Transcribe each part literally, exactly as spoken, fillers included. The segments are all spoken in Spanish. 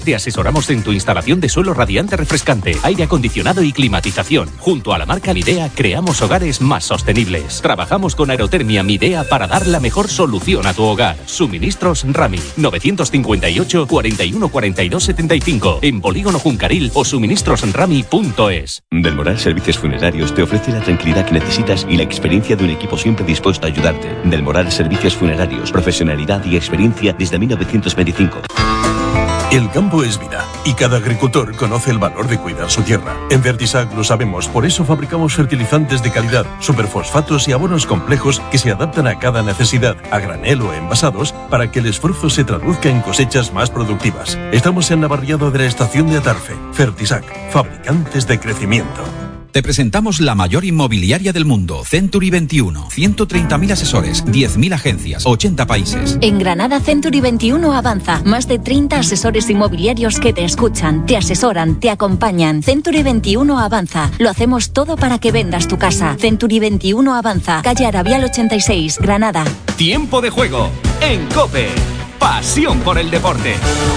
Te asesoramos en tu instalación de suelo radiante refrescante, aire acondicionado y climatización. Junto a la marca Midea creamos hogares más sostenibles. Trabajamos con Aerotermia Midea para dar la mejor solución a tu hogar. Suministros Rami, novecientos cincuenta y ocho, cuarenta y uno, cuarenta y dos, setenta y cinco, en Polígono Juncaril o suministros rami punto es. Del Moral Servicios Funerarios te ofrece la tranquilidad que necesitas y la experiencia de un equipo siempre dispuesto a ayudarte. Del Moral Servicios Funerarios, profesionalidad y experiencia desde mil novecientos veinticinco. El campo es vida y cada agricultor conoce el valor de cuidar su tierra. En Fertisac lo sabemos, por eso fabricamos fertilizantes de calidad, superfosfatos y abonos complejos que se adaptan a cada necesidad, a granel o envasados, para que el esfuerzo se traduzca en cosechas más productivas. Estamos en la barriada de la estación de Atarfe. Fertisac, fabricantes de crecimiento. Te presentamos la mayor inmobiliaria del mundo, Century veintiuno. ciento treinta mil asesores, diez mil agencias, ochenta países. En Granada, Century veintiuno avanza. Más de treinta asesores inmobiliarios que te escuchan, te asesoran, te acompañan. Century veintiuno avanza. Lo hacemos todo para que vendas tu casa. Century veintiuno avanza. Calle Arabial ochenta y seis, Granada. Tiempo de juego en COPE. Pasión por el deporte.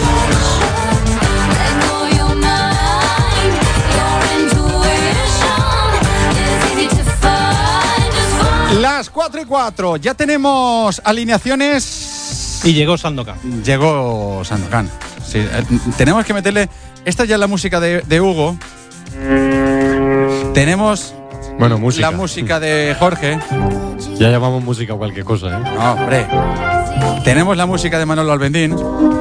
Las cuatro y cuatro, ya tenemos alineaciones. Y llegó Sandokan. Llegó Sandokan. Sí, eh, tenemos que meterle. Esta ya es la música de, de Hugo. Tenemos bueno, música. la música de Jorge. Ya llamamos música a cualquier cosa, ¿eh? No, hombre. Tenemos la música de Manolo Albendín.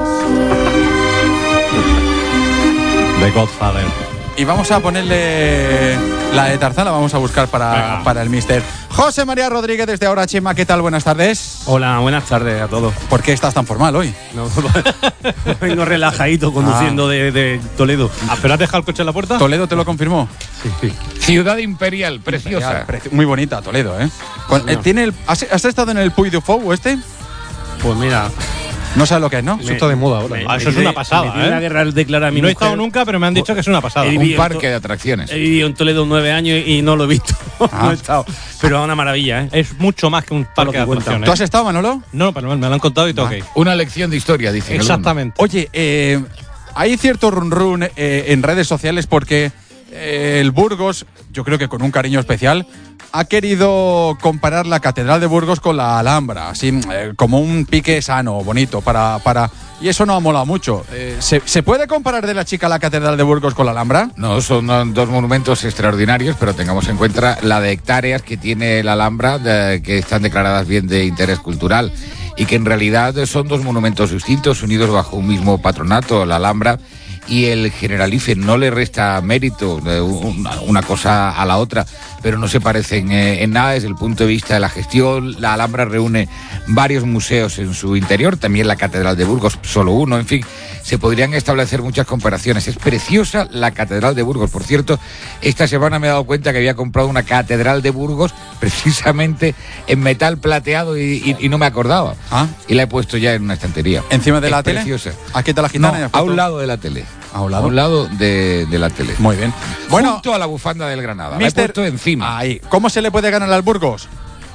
The Godfather. Y vamos a ponerle la de Tarzán, la vamos a buscar para, para el mister José María Rodríguez desde Ahora Chema. ¿Qué tal? Buenas tardes. Hola, buenas tardes a todos. ¿Por qué estás tan formal hoy? No, vengo relajadito conduciendo ah. de, de Toledo. Ah, ¿pero has dejado el coche en la puerta? ¿Toledo te lo confirmó? Sí, sí. Ciudad imperial, preciosa. Imperial, preci- muy bonita Toledo, ¿eh? Con, eh ¿tiene el, has, ¿Has estado en el Puy du Fou este? Pues mira... No sabes lo que es, ¿no? Eso está de moda ahora. Me, ah, eso me, es una pasada, me ¿eh? Una guerra declarar a mi no he mujer. estado nunca, pero me han dicho que es una pasada. Un parque de atracciones. He vivido en Toledo nueve años y no lo he visto. Ah. No he estado. Pero es una maravilla, ¿eh? Es mucho más que un parque de atracciones. ¿Tú has estado, Manolo? No, pero me lo han contado y tengo ah. que ir. Una lección de historia, dice. Exactamente. Oye, eh, hay cierto run run eh, en redes sociales porque eh, el Burgos, yo creo que con un cariño especial, ha querido comparar la Catedral de Burgos con la Alhambra, así eh, como un pique sano, bonito, para, para y eso no ha molado mucho. Eh, ¿se, ¿Se puede comparar de la chica la Catedral de Burgos con la Alhambra? No, son dos monumentos extraordinarios, pero tengamos en cuenta la de hectáreas que tiene la Alhambra, de, que están declaradas bien de interés cultural, y que en realidad son dos monumentos distintos, unidos bajo un mismo patronato, la Alhambra y el Generalife. No le resta mérito eh, una, una cosa a la otra, pero no se parecen eh, en nada desde el punto de vista de la gestión. La Alhambra reúne varios museos en su interior, también la Catedral de Burgos, solo uno, en fin, se podrían establecer muchas comparaciones. Es preciosa la Catedral de Burgos. Por cierto, esta semana me he dado cuenta que había comprado una Catedral de Burgos precisamente en metal plateado y, y, y no me acordaba. ¿Ah? Y la he puesto ya en una estantería. ¿Encima de es la preciosa. tele? ¿Aquí está la gitana? No, a un lado de la tele. ¿A un lado? A un lado de, de la tele. Muy bien. Bueno, junto a la bufanda del Granada. mister La he puesto encima. Ahí. ¿Cómo se le puede ganar al Burgos?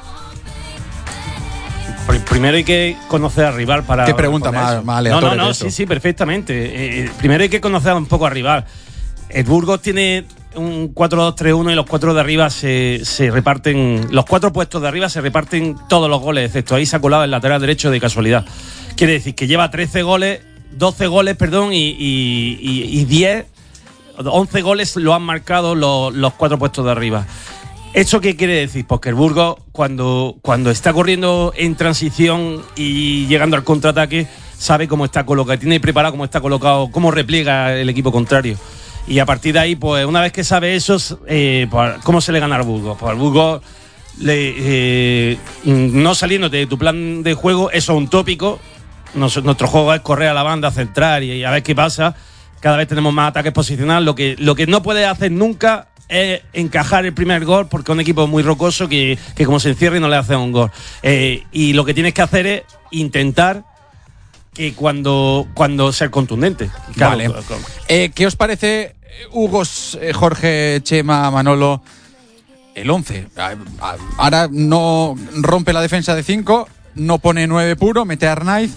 Primero hay que conocer al rival para... ¿Qué pregunta más, más aleatoria? No, no, no, sí, sí, perfectamente. Eh, primero hay que conocer un poco al rival. El Burgos tiene un cuatro dos tres uno y los cuatro de arriba se, se reparten... Los cuatro puestos de arriba se reparten todos los goles, excepto ahí se ha colado el lateral derecho de casualidad. Quiere decir que lleva trece goles, doce goles, perdón, y, y, y, y diez, once goles lo han marcado los, los cuatro puestos de arriba. ¿Eso qué quiere decir? Pues que el Burgos, cuando, cuando está corriendo en transición y llegando al contraataque, sabe cómo está colocado, tiene preparado cómo está colocado, cómo repliega el equipo contrario. Y a partir de ahí, pues una vez que sabe eso, eh, pues, ¿cómo se le gana al Burgos? Pues al Burgos, le, eh, no saliéndote de tu plan de juego, eso es un tópico. Nos, nuestro juego es correr a la banda, centrar y, y a ver qué pasa. Cada vez tenemos más ataques posicionales. Lo que, lo que no puede hacer nunca es encajar el primer gol, porque es un equipo muy rocoso que, que como se encierre no le hace un gol. Eh, y lo que tienes que hacer es intentar que cuando, cuando ser contundente. Claro, vale. Eh, ¿Qué os parece, Hugo, eh, Jorge, Chema, Manolo, el once? Ahora no rompe la defensa de cinco, no pone nueve puro, mete a Arnaiz.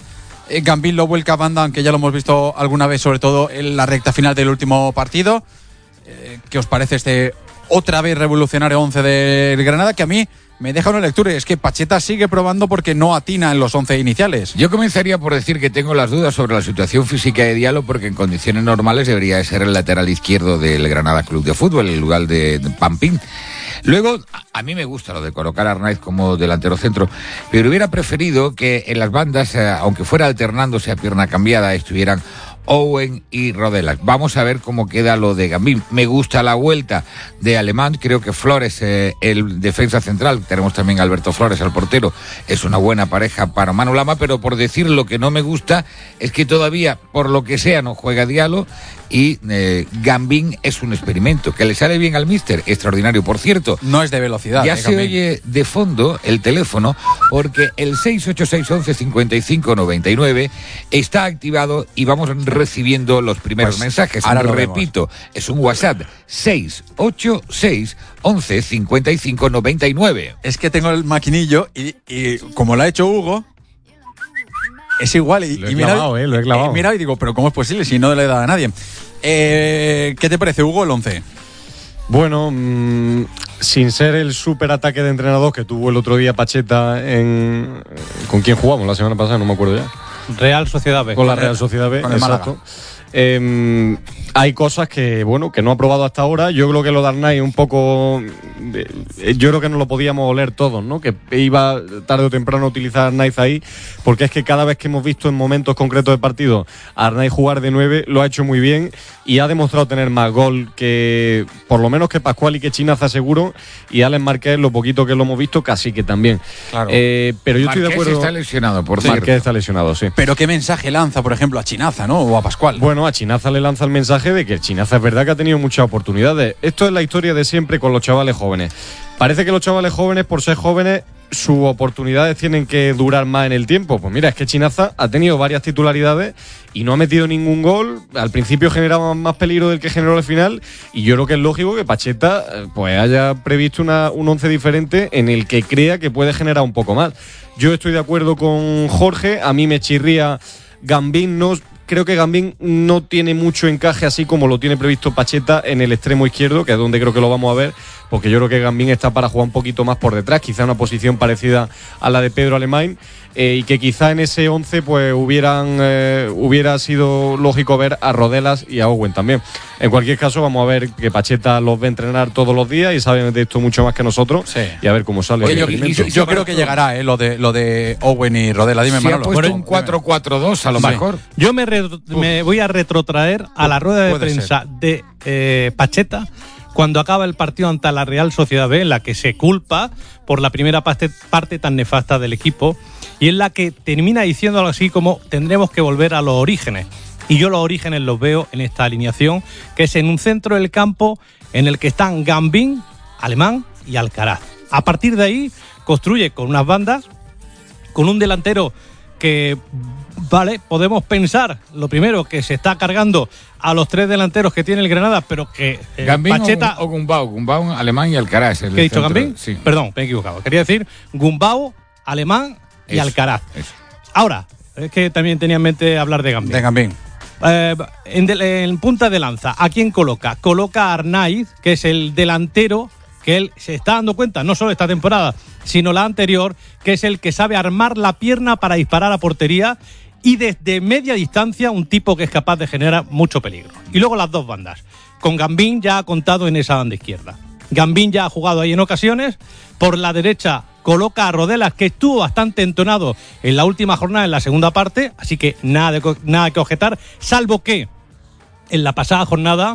Eh, Gambín lo vuelca a banda, aunque ya lo hemos visto alguna vez, sobre todo en la recta final del último partido. Eh, ¿Qué os parece este otra vez revolucionario once del Granada? Que a mí me deja una lectura, y es que Pacheta sigue probando porque no atina en los once iniciales. Yo comenzaría por decir que tengo las dudas sobre la situación física de Diallo, porque en condiciones normales debería de ser el lateral izquierdo del Granada Club de Fútbol, en lugar de Pampín. Luego, a mí me gusta lo de colocar a Arnaiz como delantero centro, pero hubiera preferido que en las bandas, eh, aunque fuera alternándose a pierna cambiada, estuvieran Owen y Rodelas. Vamos a ver cómo queda lo de Gambín. Me gusta la vuelta de Alemán. Creo que Flores, eh, el defensa central, tenemos también a Alberto Flores, al portero, es una buena pareja para Manu Lama, pero por decir lo que no me gusta es que todavía, por lo que sea, no juega Diallo. Y eh, Gambín es un experimento que le sale bien al míster, extraordinario. Por cierto, no es de velocidad. Ya eh, se Gambín. oye de fondo el teléfono, porque el seis ocho seis once cincuenta y cinco noventa y nueve está activado y vamos recibiendo los primeros pues mensajes. Ahora lo Repito, vemos. Es un WhatsApp seis ocho seis once cincuenta y cinco noventa y nueve. Es que tengo el maquinillo y, y como lo ha hecho Hugo, es igual. Y, Lo he y mira, clavado, eh, lo he clavado. Y mira y digo, pero ¿cómo es posible si no le da a nadie? Eh, ¿Qué te parece, Hugo, el once? Bueno, mmm, sin ser el super ataque de entrenador que tuvo el otro día Pacheta en... ¿Con quién jugamos la semana pasada? No me acuerdo ya. Real Sociedad B. Con la Real Sociedad B, con el exacto. Eh, hay cosas que, bueno, que no ha probado hasta ahora. Yo creo que lo de Arnaiz un poco... Eh, yo creo que no lo podíamos oler todos, ¿no? Que iba tarde o temprano a utilizar a Arnaiz ahí, porque es que cada vez que hemos visto en momentos concretos de partido a Arnaiz jugar de nueve, lo ha hecho muy bien y ha demostrado tener más gol que, por lo menos que Pascual y que Chinaza seguro, y Alex Márquez, lo poquito que lo hemos visto, casi que también. Claro. Eh, pero yo Márquez estoy de acuerdo... está lesionado, por Sí, cierto. Márquez está lesionado, sí. Pero ¿qué mensaje lanza, por ejemplo, a Chinaza, ¿no? O a Pascual. Bueno, a Chinaza le lanza el mensaje de que el Chinaza es verdad que ha tenido muchas oportunidades. Esto es la historia de siempre con los chavales jóvenes. Parece que los chavales jóvenes, por ser jóvenes, sus oportunidades tienen que durar más en el tiempo. Pues mira, es que Chinaza ha tenido varias titularidades y no ha metido ningún gol. Al principio generaba más peligro del que generó al final, y yo creo que es lógico que Pacheta pues haya previsto una, un once diferente en el que crea que puede generar un poco más. Yo estoy de acuerdo con Jorge, a mí me chirría Gambín. No, creo que Gambín no tiene mucho encaje así como lo tiene previsto Pacheta en el extremo izquierdo, que es donde creo que lo vamos a ver, porque yo creo que Gambín está para jugar un poquito más por detrás, quizá una posición parecida a la de Pedro Alemán, eh, y que quizá en ese once pues hubieran eh, hubiera sido lógico ver a Rodelas y a Owen también. En cualquier caso, vamos a ver que Pacheta los ve entrenar todos los días y saben de esto mucho más que nosotros, Sí. y a ver cómo sale. Oye, el yo, experimento. yo- yo creo que llegará eh, lo de lo de Owen y Rodela. Dime, Si ha Manolo. puesto Bueno, un cuatro cuatro dos, a lo Vale. mejor. Yo me, re- me voy a retrotraer a la rueda de Puede prensa de eh, Pacheta cuando acaba el partido ante la Real Sociedad B, en la que se culpa por la primera parte, parte tan nefasta del equipo, y en la que termina diciendo algo así como tendremos que volver a los orígenes. Y yo los orígenes los veo en esta alineación, que es en un centro del campo en el que están Gambín, Alemán y Alcaraz. A partir de ahí construye con unas bandas, con un delantero que, vale, podemos pensar, lo primero, que se está cargando a los tres delanteros que tiene el Granada, pero que eh, Gambín Pacheta... o, o Gumbau. Gumbau, Alemán y Alcaraz. el ¿Qué he dicho, centro- Gambín? Sí. Perdón, me he equivocado. Quería decir Gumbau, Alemán y Eso, Alcaraz. eso. Ahora, es que también tenía en mente hablar de Gambín. de Gambín. Eh, en, del- en punta de lanza, ¿a quién coloca? Coloca a Arnaiz, que es el delantero que él se está dando cuenta, no solo esta temporada, sino la anterior, que es el que sabe armar la pierna para disparar a portería, y desde media distancia un tipo que es capaz de generar mucho peligro. Y luego las dos bandas. Con Gambín ya ha contado en esa banda izquierda. Gambín ya ha jugado ahí en ocasiones. Por la derecha coloca a Rodelas, que estuvo bastante entonado en la última jornada, en la segunda parte, así que nada, de co- nada que objetar, salvo que en la pasada jornada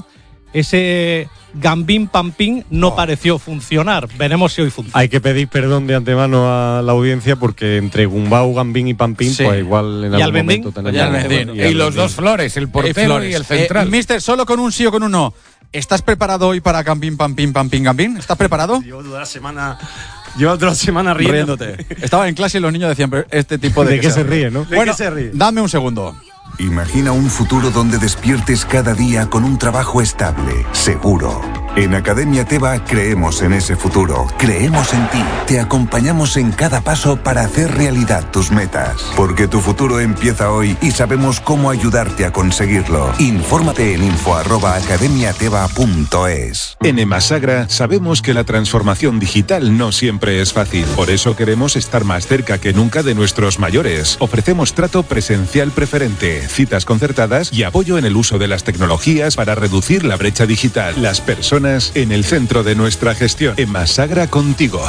ese Gambín Pampín no Oh. pareció funcionar. Veremos si hoy funciona. Hay que pedir perdón de antemano a la audiencia porque entre Gumbau, Gambín y Pampín, Sí. pues igual en ¿Y algún Albendín? momento tenemos... Y Albendín. Y, los dos Flores, el portero Eh, Flores. y el central. Eh, mister, solo con un sí o con un no. ¿Estás preparado hoy para Gambín, Pampín, Pampín, Gambín? ¿Estás preparado? Llevo toda la semana, llevo toda la semana riendo. Riéndote. Estaba en clase y los niños decían, pero este tipo de... ¿De qué se ríe, no? ¿De Bueno, qué se ríe? dame un segundo. Imagina un futuro donde despiertes cada día con un trabajo estable, seguro, En Academia Teva creemos en ese futuro, creemos en ti, te acompañamos en cada paso para hacer realidad tus metas, porque tu futuro empieza hoy y sabemos cómo ayudarte a conseguirlo. Infórmate en info arroba academiateva punto es. En Emasagra sabemos que la transformación digital no siempre es fácil, por eso queremos estar más cerca que nunca de nuestros mayores. Ofrecemos trato presencial preferente, citas concertadas y apoyo en el uso de las tecnologías para reducir la brecha digital. Las personas en el centro de nuestra gestión. Emasagra contigo.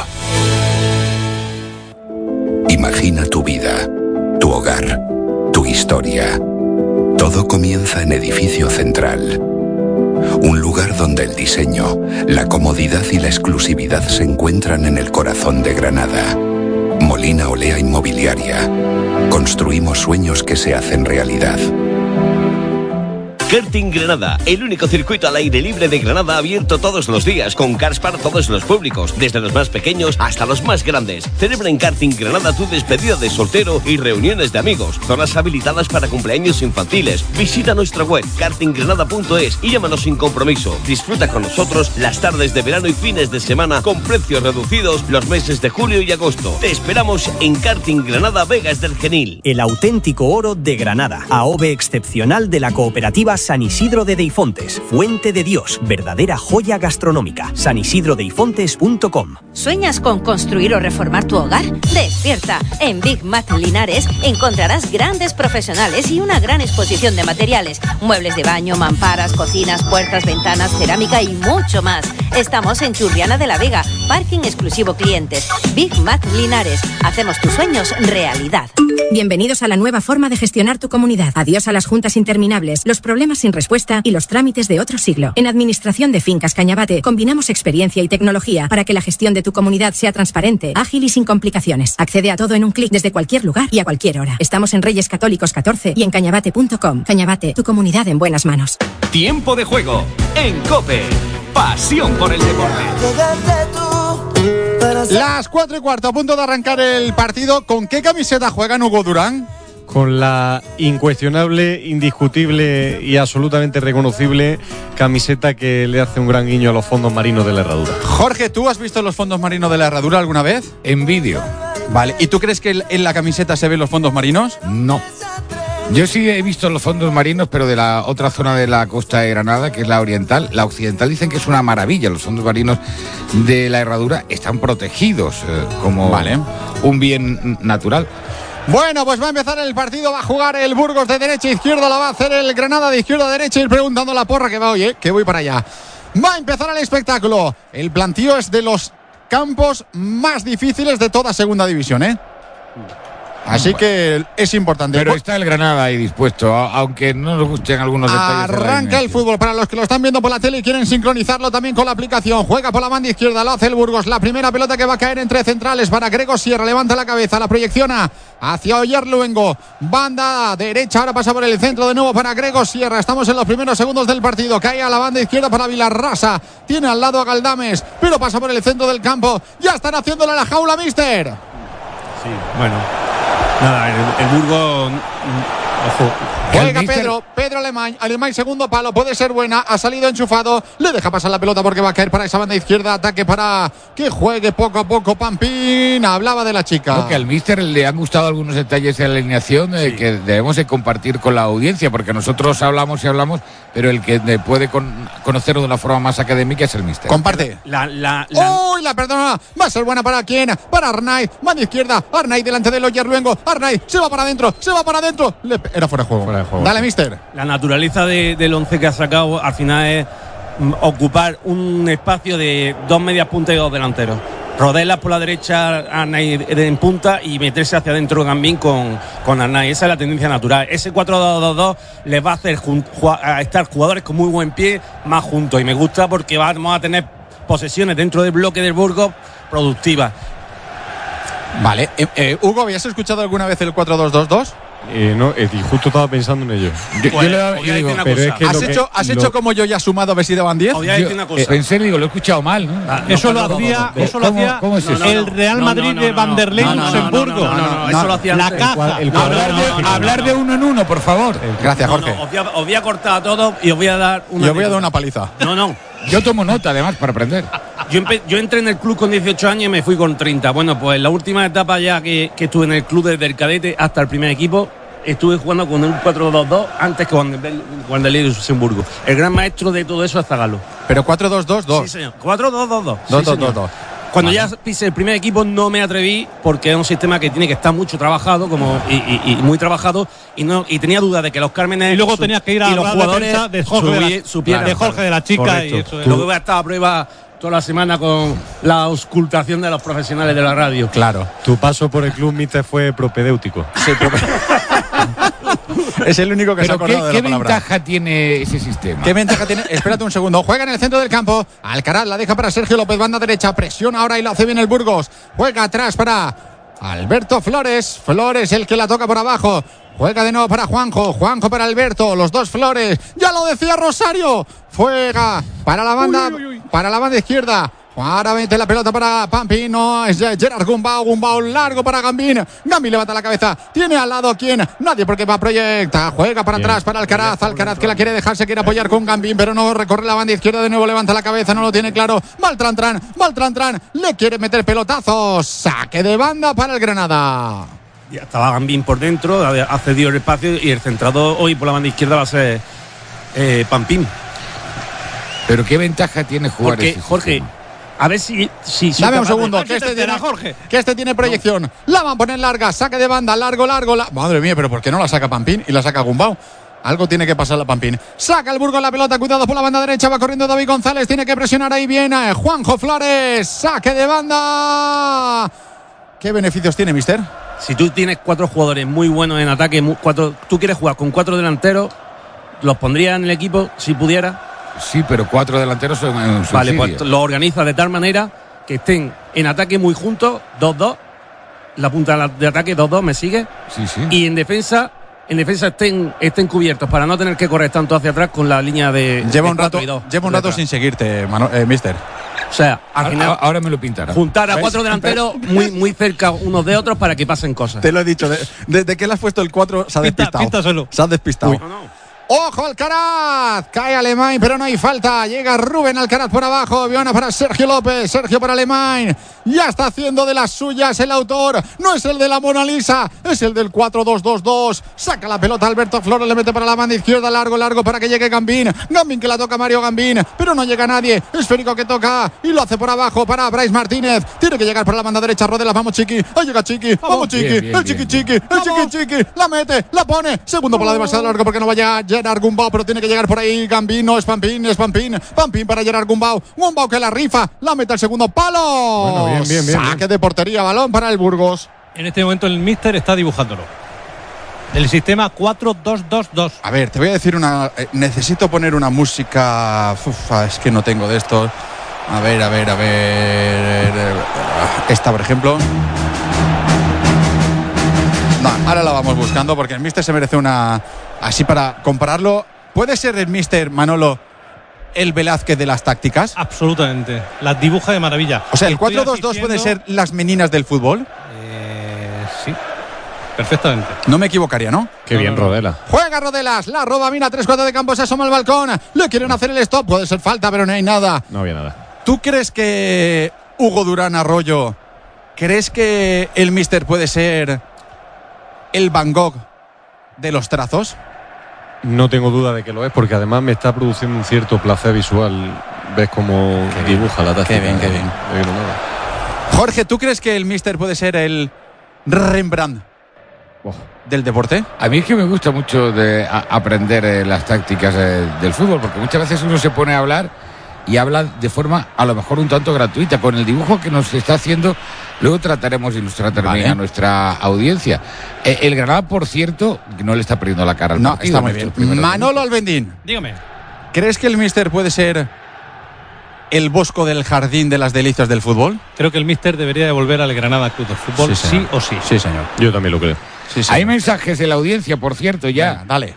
Imagina tu vida, tu hogar, tu historia. Todo comienza en Edificio Central. Un lugar donde el diseño, la comodidad y la exclusividad se encuentran en el corazón de Granada. Molina Olea Inmobiliaria. Construimos sueños que se hacen realidad. Karting Granada, el único circuito al aire libre de Granada abierto todos los días, con cars para todos los públicos, desde los más pequeños hasta los más grandes. Celebra en Karting Granada tu despedida de soltero y reuniones de amigos, zonas habilitadas para cumpleaños infantiles. Visita nuestra web karting granada punto es y llámanos sin compromiso. Disfruta con nosotros las tardes de verano y fines de semana con precios reducidos los meses de julio y agosto. Te esperamos en Karting Granada Vegas del Genil. El auténtico oro de Granada, A O V excepcional de la cooperativa San Isidro de Deifontes, Fuente de Dios, verdadera joya gastronómica. san isidro deifontes punto com. ¿Sueñas con construir o reformar tu hogar? Despierta. En Big Mac Linares encontrarás grandes profesionales y una gran exposición de materiales, muebles de baño, mamparas, cocinas, puertas, ventanas, cerámica y mucho más. Estamos en Churriana de la Vega, parking exclusivo clientes. Big Mac Linares, hacemos tus sueños realidad. Bienvenidos a la nueva forma de gestionar tu comunidad. Adiós a las juntas interminables, los problemas sin respuesta y los trámites de otro siglo. En Administración de Fincas Cañabate combinamos experiencia y tecnología para que la gestión de tu comunidad sea transparente, ágil y sin complicaciones. Accede a todo en un clic desde cualquier lugar y a cualquier hora. Estamos en Reyes Católicos catorce y en cañabate punto com. Cañabate, tu comunidad en buenas manos. Tiempo de juego en COPE. Pasión por el deporte. Las cuatro y cuarto, a punto de arrancar el partido. ¿Con qué camiseta juegan, Hugo Durán? Con la incuestionable, indiscutible y absolutamente reconocible camiseta que le hace un gran guiño a los fondos marinos de la Herradura. Jorge, ¿tú has visto los fondos marinos de la Herradura alguna vez? En vídeo. Vale, ¿y tú crees que en la camiseta se ven los fondos marinos? No. Yo sí he visto los fondos marinos, pero de la otra zona de la costa de Granada, que es la oriental. La occidental dicen que es una maravilla. Los fondos marinos de la Herradura están protegidos eh, como vale. un bien natural. Bueno, pues va a empezar el partido, va a jugar el Burgos de derecha a izquierda, la va a hacer el Granada de izquierda a derecha, ir preguntando a la porra que va, oye, que voy para allá. Va a empezar el espectáculo. El plantío es de los campos más difíciles de toda segunda división, ¿eh? Así que es importante. Pero está el Granada ahí dispuesto, aunque no nos gusten algunos detalles. Arranca el fútbol para los que lo están viendo por la tele y quieren sincronizarlo también con la aplicación. Juega por la banda izquierda, lo hace el Burgos. La primera pelota que va a caer entre centrales para Grego Sierra. Levanta la cabeza, la proyecciona hacia Oyerluengo. Banda derecha, ahora pasa por el centro de nuevo para Grego Sierra. Estamos en los primeros segundos del partido. Cae a la banda izquierda para Vilarrasa. Tiene al lado a Galdames, pero pasa por el centro del campo. Ya están haciéndole a la jaula, mister. Sí, bueno. Nada, el, el Burgos. Ojo. Juega Pedro, Pedro Alemán, Alemán segundo palo, puede ser buena, ha salido enchufado, le deja pasar la pelota porque va a caer para esa banda izquierda, ataque para que juegue poco a poco Pampín, hablaba de la chica. Creo que al míster le han gustado algunos detalles de la alineación eh, sí. que debemos de compartir con la audiencia, porque nosotros hablamos y hablamos, pero el que puede con, conocerlo de una forma más académica es el míster. Comparte. La, la, la... ¡Uy, la perdona! Va a ser buena para quién, para Arnaiz, banda izquierda, Arnaiz delante del Oyerluengo, Arnaiz se va para adentro, se va para adentro, le... era fuera de juego. Fuera de juego. Dale, mister. La naturaleza de, del once que ha sacado al final es mm, ocupar un espacio de dos medias puntas y dos delanteros. Rodelas por la derecha Arnaiz en punta y meterse hacia adentro Gambín con, con Arnaiz. Esa es la tendencia natural. Ese cuatro dos dos dos les va a hacer jun, a estar jugadores con muy buen pie más juntos. Y me gusta porque vamos a tener posesiones dentro del bloque del Burgos productivas. Vale. Eh, eh, Hugo, ¿habías escuchado alguna vez el cuatro dos dos dos? Eh, no, eh, justo estaba pensando en ello. Yo, pues, yo, le, yo digo, pero es que ¿Has, hecho, ¿has lo, hecho como yo ya sumado a ver si daban diez? Yo, eh, pensé, digo, lo he escuchado mal, ¿no? Ah, no eso no, lo hacía, no, eso lo hacía ¿cómo, cómo es eso? El Real Madrid no, no, no, de Vanderlei no, no, Luxemburgo. No, no, no, no, eso lo hacía la caja. El, el hablar, de, hablar de uno en uno, por favor. Gracias, Jorge. Os voy, a, os voy a cortar a todos y os voy a dar una. Yo voy a dar una paliza. No, no. Yo tomo nota, además, para aprender. Yo, empe- yo entré en el club con dieciocho años y me fui con treinta. Bueno, pues la última etapa ya que, que estuve en el club desde el cadete hasta el primer equipo, estuve jugando con un cuatro dos dos antes que con el Wanderlei de Luxemburgo. El gran maestro de todo eso es Zagallo. Pero cuatro dos dos dos. Sí, señor. cuatro dos dos dos. dos Sí, dos señor. dos. Cuando Vale. ya pisé el primer equipo no me atreví porque es un sistema que tiene que estar mucho trabajado como y, y- y muy trabajado y no y tenía duda de que los Cármenes Y luego su- tenías que ir a y los la jugadores defensa de Jorge de la- subi- supieran. de Jorge de la Chica. Correcto. Y eso es. Luego voy a estar a prueba toda la semana con la auscultación de los profesionales de la radio. Claro. Tu paso por el club míster fue propedéutico. Sí, es el único que se ha Pero ¿qué, acordado de qué la palabra. ventaja tiene ese sistema? ¿Qué ventaja tiene? Espérate un segundo. Juega en el centro del campo. Alcaraz la deja para Sergio López, banda derecha. Presiona ahora y lo hace bien el Burgos. Juega atrás para Alberto Flores. Flores el que la toca por abajo. Juega de nuevo para Juanjo. Juanjo para Alberto. Los dos Flores. Ya lo decía Rosario. Juega para la banda, uy, uy, uy. para la banda izquierda. Ahora mete la pelota para Pampín. No, es Gerard Gumbau. Gumbau largo para Gambín. Gambín levanta la cabeza. Tiene al lado quién. Nadie porque va a proyecta. Juega para bien. Atrás para Alcaraz. Alcaraz que la quiere dejar. Se quiere apoyar con Gambín. Pero no recorre la banda izquierda. De nuevo levanta la cabeza. No lo tiene claro. Mal tran tran. Mal tran tran. Le quiere meter pelotazos. Saque de banda para el Granada. Ya estaba Gambín por dentro. Ha cedido el espacio. Y el centrado hoy por la banda izquierda va a ser eh, Pampín. Pero qué ventaja tiene jugar Porque, este Jorge. sistema? A ver si. si Dame un segundo, que este, tiene, Jorge. que este tiene proyección. No. La van a poner larga, saque de banda, largo, largo. La... Madre mía, pero ¿por qué no la saca Pampín y la saca Gumbau? Algo tiene que pasar la Pampín. Saca el Burgos la pelota, cuidado por la banda derecha. Va corriendo David González, tiene que presionar ahí bien. Eh, Juanjo Flores, saque de banda. ¿Qué beneficios tiene, mister? Si tú tienes cuatro jugadores muy buenos en ataque, muy, cuatro, tú quieres jugar con cuatro delanteros, ¿los pondrías en el equipo si pudiera? Sí, pero cuatro delanteros son un subsidio. Vale, pues lo organiza de tal manera que estén en ataque muy juntos, dos dos. La punta de ataque, dos dos, ¿me sigue? Sí, sí. Y en defensa, en defensa estén, estén cubiertos para no tener que correr tanto hacia atrás con la línea de. Lleva de un rato, dos, lleva un rato sin seguirte, Mano, eh, mister. O sea, al ahora, final, ahora me lo pintará. Juntar a ¿Ves? cuatro delanteros muy, muy cerca unos de otros para que pasen cosas. Te lo he dicho, desde de, de que le has puesto el cuatro se ha Pinta, despistado. píntaselo. Se ha despistado. No, no. ¡Ojo Alcaraz! Cae Alemán, pero no hay falta. Llega Rubén Alcaraz por abajo. Viona para Sergio López. Sergio para Alemán. Ya está haciendo de las suyas el autor. No es el de la Mona Lisa, es el del cuatro dos dos dos. Saca la pelota Alberto Flores, le mete para la banda izquierda. Largo, largo para que llegue Gambín. Gambín que la toca Mario Gambín, pero no llega nadie. Esférico que toca y lo hace por abajo para Bryce Martínez. Tiene que llegar por la banda derecha. Rodelas, vamos Chiqui. Ahí llega Chiqui. Vamos Chiqui. Bien, bien, el Chiqui bien, Chiqui. El Chiqui Chiqui. La mete, la pone. Segundo por la demasiado largo porque no vaya Gerard Gumbau, pero tiene que llegar por ahí Gambín. No es Pampín, es Pampín. Pampín para Gerard Gumbau. Gumbau que la rifa. La mete al segundo palo. Bueno, bien, bien, bien, Saque bien. de portería, balón para el Burgos. En este momento el míster está dibujándolo. El sistema cuatro dos dos dos. A ver, te voy a decir una. Eh, necesito poner una música. Ufa, es que no tengo de esto. A ver, a ver, a ver. Esta, por ejemplo. No, ahora la vamos buscando porque el míster se merece una. Así para compararlo. ¿Puede ser el míster Manolo el Velázquez de las tácticas? Absolutamente. Las dibuja de maravilla. O sea, el Estoy cuatro dos dos puede asistiendo- ser las meninas del fútbol. Eh, sí. Perfectamente. No me equivocaría, ¿no? Qué bien Rodela. Juega Rodelas, la roba, mira, tres cuatro de campo, se asoma al balcón. Le quieren hacer el stop, puede ser falta, pero no hay nada. No había nada. ¿Tú crees que Hugo Durán Arroyo, crees que el míster puede ser el Van Gogh de los trazos? No tengo duda de que lo es, porque además me está produciendo un cierto placer visual. Ves cómo dibuja la táctica. Qué bien, qué bien. de Granada. Jorge, ¿tú crees que el míster puede ser el Rembrandt Oh. del deporte? A mí es que me gusta mucho de a, aprender eh, las tácticas eh, del fútbol, porque muchas veces uno se pone a hablar y habla de forma a lo mejor un tanto gratuita. Con el dibujo que nos está haciendo, luego trataremos de ilustrar también Vale. a nuestra audiencia. Eh, el Granada, por cierto, no le está perdiendo la cara al No, partido está muy en bien. estos primeros Manolo minutos. Albendín, Dígame. ¿crees que el míster puede ser el Bosco del Jardín de las Delicias del fútbol? Creo que el míster debería devolver al Granada Club de Fútbol, sí, señor. o sí. Sí, señor. Yo también lo creo. Sí, Hay mensajes de la audiencia, por cierto, ya. Venga, dale.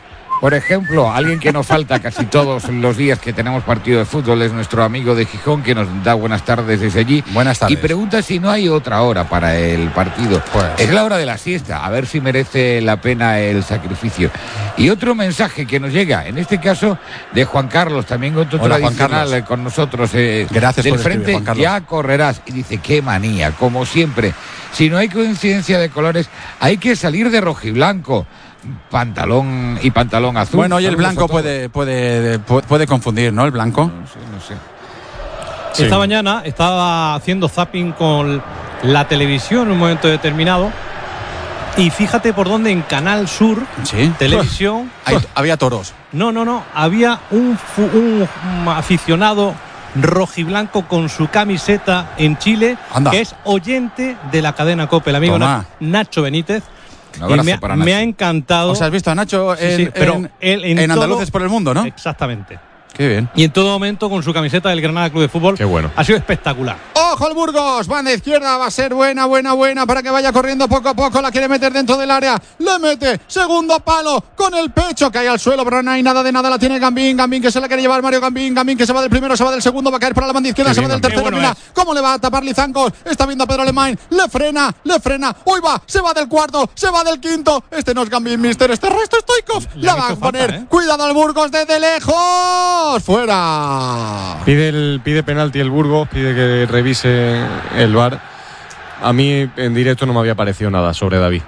Por ejemplo, alguien que nos falta casi todos los días que tenemos partido de fútbol es nuestro amigo de Gijón, que nos da buenas tardes desde allí. Buenas tardes. Y pregunta si no hay otra hora para el partido. Pues. Es la hora de la siesta, a ver si merece la pena el sacrificio. Y otro mensaje que nos llega, en este caso de Juan Carlos, también otro Hola, tradicional Juan con nosotros. Eh, Gracias del por escribir, frente, Juan Carlos. ya correrás. Y dice, qué manía, como siempre. Si no hay coincidencia de colores, hay que salir de rojiblanco. Pantalón y pantalón azul. Bueno, y el Saludos blanco a todos. puede, puede, puede confundir, ¿no? El blanco. No sé, no sé. Sí. Esta mañana estaba haciendo zapping con la televisión en un momento determinado. Y fíjate por dónde en Canal Sur, ¿Sí? televisión. Hay, había toros. No, no, no. Había un, fu- un aficionado rojiblanco con su camiseta en Chile, Anda. que es oyente de la cadena COPE, el amigo Toma. Nacho Benítez. Un abrazo Y me, para me Nacho. ha encantado. O sea, has visto a Nacho Sí, en, sí, pero en, él en en todo- Andaluces por el Mundo, ¿no? Exactamente. Qué bien. Y en todo momento con su camiseta del Granada Club de Fútbol. Qué bueno. Ha sido espectacular. ¡Ojo el Burgos! Banda izquierda, va a ser buena, buena, buena para que vaya corriendo poco a poco. La quiere meter dentro del área. Le mete. Segundo palo con el pecho. Cae al suelo, pero no hay nada de nada. La tiene Gambín. Gambín que se la quiere llevar Mario Gambín. Gambín que se va del primero, se va del segundo. Va a caer para la banda izquierda, Qué se va bien, del Gambín. tercero. Qué bueno Mira cómo le va a tapar Lizancos. Está viendo a Pedro Alemán. Le frena, le frena. ¡Uy, va! Se va del cuarto, se va del quinto. Este no es Gambín, mister. Este resto es Stoikov. Le La han va a hecho falta, poner. ¿eh? Cuidado al Burgos desde lejos. ¡Fuera! Pide, el, pide penalti el Burgos, pide que revise el V A R. A mí en directo no me había parecido nada sobre David.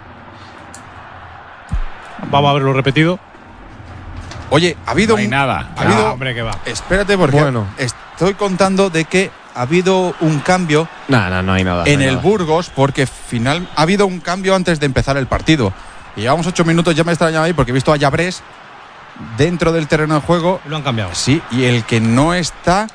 Vamos a verlo repetido. Oye, ha habido No hay un- nada. Ha habido, Ah, hombre, que va. Espérate, porque Bueno. estoy contando de que ha habido un cambio Nada, no, no hay nada. en no hay el nada. Burgos, porque final ha habido un cambio antes de empezar el partido. Y llevamos ocho minutos, ya me extrañaba ahí, porque he visto a Llabrés dentro del terreno de juego. Lo han cambiado. Sí, y el que no está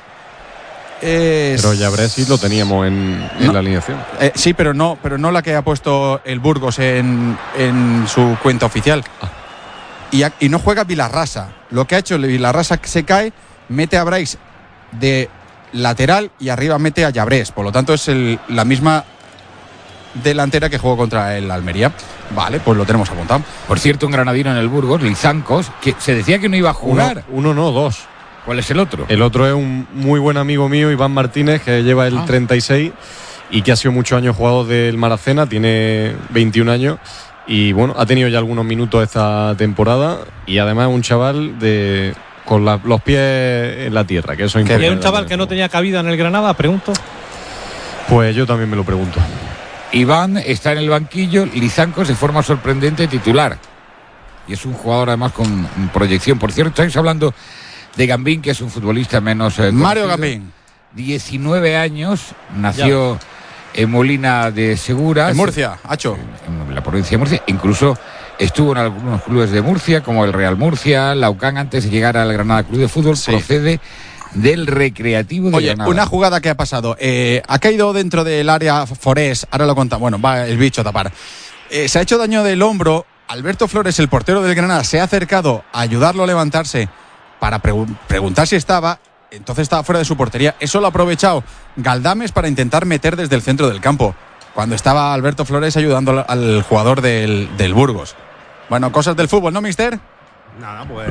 es. Pero ya sí lo teníamos en, en No. la alineación. Eh, sí, pero no, pero no la que ha puesto el Burgos en, en su cuenta oficial. Ah. Y, a- y no juega Vilarrasa. Lo que ha hecho Vilarrasa se cae, mete a Brais de lateral y arriba mete a Llabrés. Por lo tanto, es el- la misma delantera que jugó contra el Almería. Vale, pues lo tenemos apuntado. Por cierto, un granadino en el Burgos, Lizancos, que se decía que no iba a jugar. Uno, uno no, dos. ¿Cuál es el otro? El otro es un muy buen amigo mío, Iván Martínez, que lleva el Ah. treinta y seis y que ha sido muchos años jugador del Maracena, tiene veintiún años y bueno, ha tenido ya algunos minutos esta temporada y además es un chaval de con la- los pies en la tierra, que eso es ¿Y hay importante. un chaval que no tenía cabida en el Granada? Pregunto. Pues yo también me lo pregunto. Iván está en el banquillo, Lizancos de forma sorprendente titular. Y es un jugador además con proyección. Por cierto, estáis hablando de Gambín, que es un futbolista menos eh, Mario conocido. Gambín. diecinueve años, nació en Molina de Segura. En Murcia, Hacho. En la provincia de Murcia. Incluso estuvo en algunos clubes de Murcia, como el Real Murcia, Laucán, antes de llegar al Granada Club de Fútbol. Sí. Procede del Recreativo de Oye, Granada. una jugada que ha pasado. Eh, ha caído dentro del área Forés. Ahora lo contamos. Bueno, va el bicho a tapar. Eh, se ha hecho daño del hombro. Alberto Flores, el portero del Granada, se ha acercado a ayudarlo a levantarse para pregu- preguntar si estaba. Entonces estaba fuera de su portería. Eso lo ha aprovechado Galdames para intentar meter desde el centro del campo, cuando estaba Alberto Flores ayudando al, al jugador del, del Burgos. Bueno, cosas del fútbol, ¿no, mister? Nada, pues.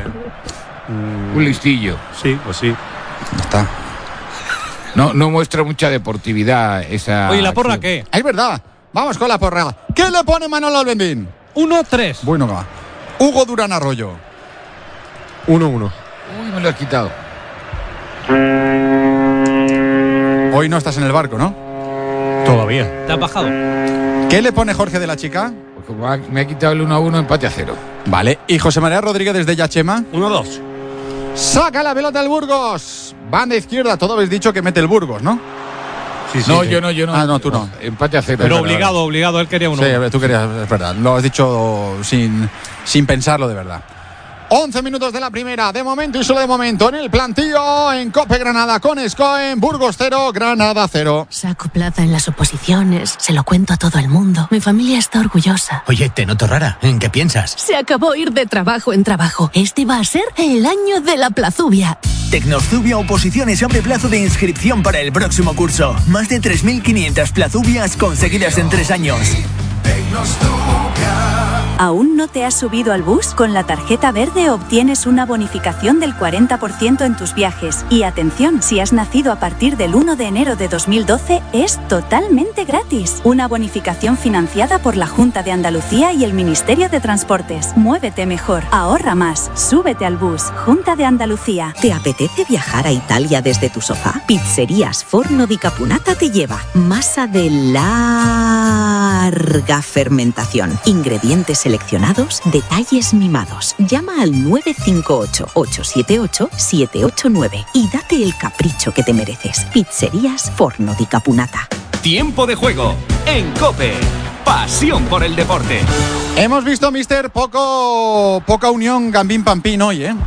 Un listillo. Sí, pues sí. Ya está. No, no muestra mucha deportividad esa. Oye, ¿la porra acción. qué? Es verdad. Vamos con la porra. ¿Qué le pone Manolo Albendín? uno tres. Bueno, va. Hugo Durán Arroyo. uno uno. Uy, me lo has quitado. Hoy no estás en el barco, ¿no? Todavía. ¿Te has bajado? ¿Qué le pone Jorge de la Chica? Porque me ha- me ha quitado el uno a uno, empate a cero. Vale. ¿Y José María Rodríguez desde Yachema? uno dos. Saca la pelota el Burgos. Banda izquierda. Todo habéis dicho que mete el Burgos, ¿no? Sí, sí, No, sí. yo no, yo no. Ah, no, tú no. Empate a cero. Pero Es verdad. obligado, obligado. Él quería uno. Sí, tú querías, es verdad. Lo has dicho sin, sin pensarlo de verdad. once minutos de la primera, de momento y solo de momento, en el plantío, en Cope Granada con Escoen, Burgos cero, Granada cero. Saco plaza en las oposiciones, se lo cuento a todo el mundo. Mi familia está orgullosa. Oye, te noto rara. ¿En qué piensas? Se acabó ir de trabajo en trabajo. Este va a ser el año de la plazubia. Tecnozubia Oposiciones abre plazo de inscripción para el próximo curso. Más de tres mil quinientas plazubias conseguidas en tres años. ¿Aún no te has subido al bus? Con la tarjeta verde obtienes una bonificación del cuarenta por ciento en tus viajes. Y atención, si has nacido a partir del uno de enero de dos mil doce, es totalmente gratis. Una bonificación financiada por la Junta de Andalucía y el Ministerio de Transportes. Muévete mejor, ahorra más, súbete al bus. Junta de Andalucía. ¿Te apetece viajar a Italia desde tu sofá? Pizzerías Forno di Capunata te lleva masa de larga fermentación, ingredientes seleccionados, detalles mimados. Llama al nueve cinco ocho, ocho siete ocho, siete ocho nueve y date el capricho que te mereces. Pizzerías Forno di Capunata. Tiempo de juego en COPE. Pasión por el deporte. Hemos visto, mister, poco poca unión Gambín-Pampín hoy, ¿eh?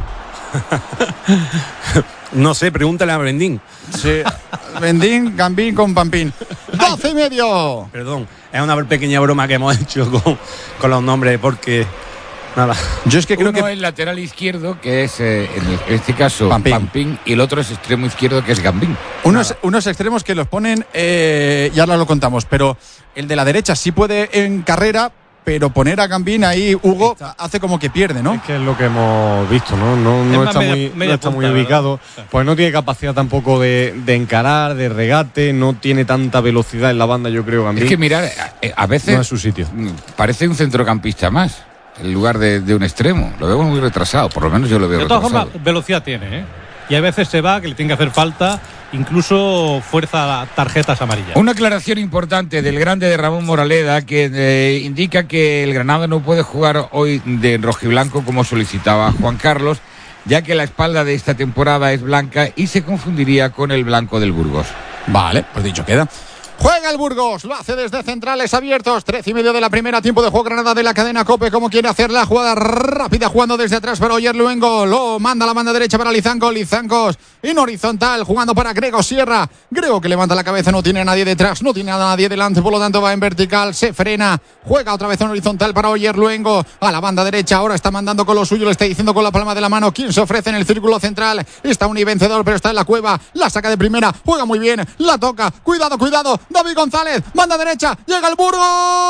No sé, pregúntale a Bendín. Sí, Bendín, Gambín con Pampín. ¡Doce y medio! Perdón, es una pequeña broma que hemos hecho con, con los nombres, porque... Nada. Yo es que creo Uno que... es lateral izquierdo, que es, eh, en este caso, Pampín. Pampín, y el otro es extremo izquierdo, que es Gambín. Unos, unos extremos que los ponen, eh, ya ahora lo contamos, pero el de la derecha sí puede en carrera, pero poner a Gambín ahí, Hugo, hace como que pierde, ¿no? Es que es lo que hemos visto, ¿no? No, no está, media, muy, media no está punta, muy ubicado. ¿Verdad? Pues no tiene capacidad tampoco de, de encarar, de regate, no tiene tanta velocidad en la banda, yo creo, Gambín. Es que mirar, a veces no es su sitio. Parece un centrocampista más, en lugar de, de un extremo. Lo veo muy retrasado, por lo menos yo lo veo retrasado. De todas formas, velocidad tiene, ¿eh? Y a veces se va, que le tiene que hacer falta, incluso fuerza tarjetas amarillas. Una aclaración importante del grande de Ramón Moraleda, que eh, indica que el Granada no puede jugar hoy de rojiblanco como solicitaba Juan Carlos, ya que la espalda de esta temporada es blanca y se confundiría con el blanco del Burgos. Vale, pues dicho queda. Juega el Burgos, lo hace desde centrales abiertos, trece y medio de la primera, tiempo de juego Granada de la cadena COPE, como quiere hacer la jugada rápida, jugando desde atrás para Oyer Luengo, lo manda a la banda derecha para Lizanco, Lizancos en horizontal, jugando para Grego Sierra, Grego que levanta la cabeza, no tiene a nadie detrás, no tiene a nadie delante, por lo tanto va en vertical, se frena, juega otra vez en horizontal para Oyer Luengo, a la banda derecha, ahora está mandando con lo suyo, le está diciendo con la palma de la mano quién se ofrece en el círculo central, está un y vencedor, pero está en la cueva, la saca de primera, juega muy bien, la toca, cuidado, cuidado, David González, banda derecha, llega el Burgos,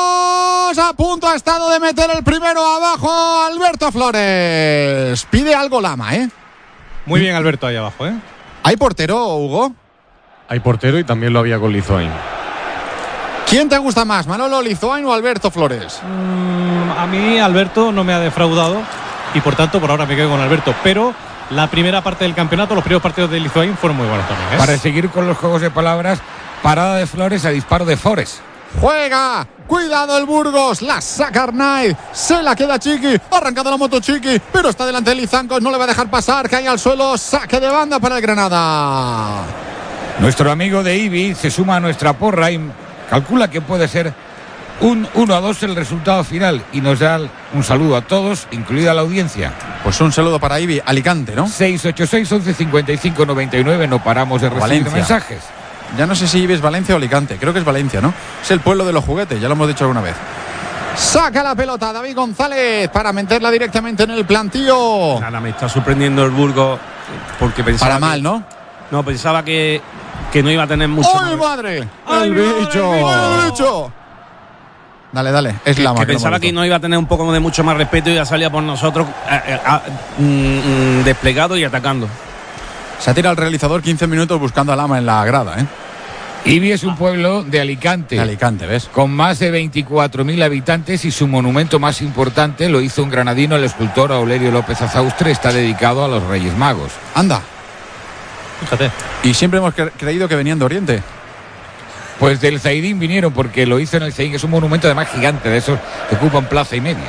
a punto ha estado de meter el primero abajo, Alberto Flores, pide algo Lama, ¿eh? Muy bien Alberto ahí abajo, ¿eh? ¿Hay portero, Hugo? Hay portero y también lo había con Lizoain. ¿Quién te gusta más, Manolo Lizoain o Alberto Flores? Mm, a mí Alberto no me ha defraudado y por tanto por ahora me quedo con Alberto, pero la primera parte del campeonato, los primeros partidos de Lizoain fueron muy buenos también, ¿eh? Para seguir con los juegos de palabras, parada de Flores a disparo de Forest. Juega, cuidado el Burgos, la saca Arnaiz, se la queda Chiqui, ha arrancado la moto Chiqui, pero está delante de Lizancos, no le va a dejar pasar, cae al suelo, saque de banda para el Granada. Nuestro amigo de Ibi se suma a nuestra porra y calcula que puede ser un uno a dos el resultado final y nos da un saludo a todos, incluida la audiencia. Pues un saludo para Ibi, Alicante, ¿no? seis ocho seis, once cincuenta y cinco, noventa y nueve, no paramos de recibir Valencia. Mensajes. Ya no sé si Ibi es Valencia o Alicante, creo que es Valencia, ¿no? Es el pueblo de los juguetes, ya lo hemos dicho alguna vez. Saca la pelota David González para meterla directamente en el plantío. Nada, me está sorprendiendo el Burgos porque pensaba para mal, que, ¿no? No, pensaba que, que no iba a tener mucho. ¡Ay, madre! ¡El bicho! ¡El bicho! Dale, dale, es que, la que pensaba que no iba a tener un poco de mucho más respeto y ya salía por nosotros eh, eh, eh, mm, desplegado y atacando. Se ha tirado el realizador quince minutos buscando a Lama en la grada, ¿eh? Ibi es un pueblo de Alicante. De Alicante, ¿ves? Con más de veinticuatro mil habitantes y su monumento más importante lo hizo un granadino, el escultor Aurelio López Azaustre, está dedicado a los Reyes Magos. Anda. Fíjate. Y siempre hemos cre- creído que venían de Oriente. Pues del Zaidín vinieron porque lo hizo en el Zaidín, que es un monumento además gigante, de esos que ocupan plaza y media.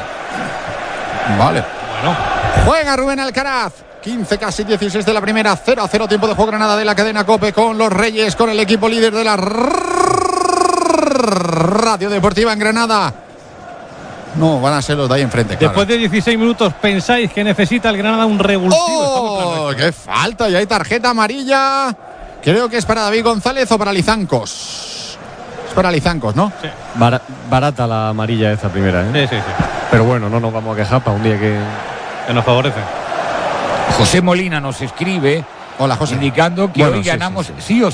Vale. Bueno. Juega Rubén Alcaraz. quince, casi dieciséis de la primera, cero a cero, tiempo de juego Granada de la cadena COPE con los Reyes, con el equipo líder de la Radio Deportiva en Granada. No, van a ser los de ahí enfrente, claro. Después de dieciséis minutos, ¿pensáis que necesita el Granada un revulsivo? ¡Oh! ¡Qué falta! Y hay tarjeta amarilla. Creo que es para David González o para Lizancos. Es para Lizancos, ¿no? Sí. Bar- barata la amarilla esta primera, ¿eh? Sí, sí, sí. Pero bueno, no nos vamos a quejar para un día que, que nos favorece. José Molina nos escribe. Hola, José. Indicando que bueno, hoy sí, ganamos sí, sí. sí o sí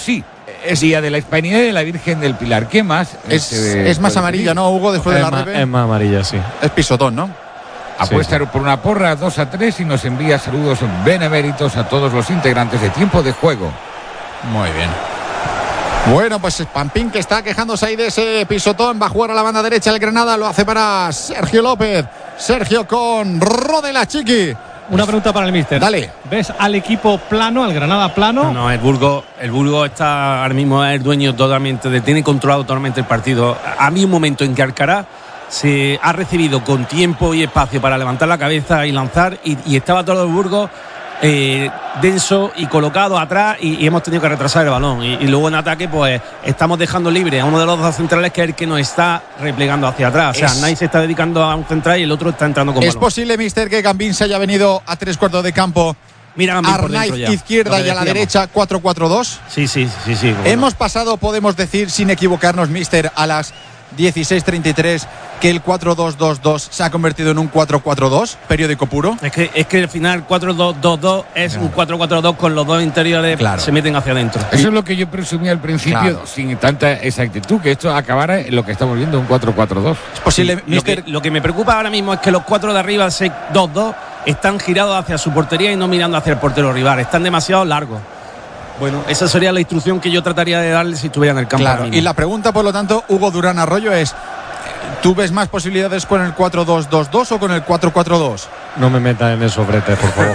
Es día de la Hispanidad y de la Virgen del Pilar. ¿Qué más? Es, Este, es más pues, amarilla, ¿no, Hugo? Después es de la más, rebe. es más amarilla, sí. Es pisotón, ¿no? Apuesta sí, sí. por una porra dos a tres y nos envía saludos beneméritos a todos los integrantes de Tiempo de Juego. Muy bien. Bueno, pues Pampín, que está quejándose ahí de ese pisotón, va a jugar a la banda derecha el Granada, lo hace para Sergio López. Sergio con Rodela Chiqui. Una pregunta para el míster. Dale. ¿Ves al equipo plano, al Granada plano? No, no, el Burgos, el Burgos está ahora mismo es el dueño totalmente, de, tiene controlado totalmente el partido. A mí un momento en que Alcaraz se ha recibido con tiempo y espacio para levantar la cabeza y lanzar, y, y estaba todo el Burgos eh, denso y colocado atrás, y, y hemos tenido que retrasar el balón. Y, y luego en ataque, pues estamos dejando libre a uno de los dos centrales, que es el que nos está replegando hacia atrás. O sea, Es... nadie se está dedicando a un central y el otro está entrando con ¿Es balón. posible, mister, que Gambín se haya venido a tres cuartos de campo? Mira, Gambín por dentro Arnaiz ya, izquierda lo que y a la decíamos. derecha cuatro cuatro dos. Sí, sí, sí, sí. Hemos pasado, podemos decir, sin equivocarnos, mister, a las dieciséis treinta y tres, que el cuatro dos dos dos se ha convertido en un cuatro cuatro dos, periódico puro. Es que, es que al final cuatro dos dos dos es claro. un cuatro cuatro dos con los dos interiores, claro, se meten hacia adentro. Eso es lo que yo presumí al principio, claro, sin tanta exactitud, que esto acabara en lo que estamos viendo, un cuatro cuatro dos. Es posible, sí, lo, que, lo que me preocupa ahora mismo es que los cuatro de arriba, seis dos dos, están girados hacia su portería y no mirando hacia el portero rival. Están demasiado largos. Bueno, esa sería la instrucción que yo trataría de darle si estuviera en el campo. Claro, y la pregunta, por lo tanto, Hugo Durán Arroyo es: ¿tú ves más posibilidades con el cuatro dos dos dos o con el cuatro cuatro dos? No me metas en esos bretes, por favor.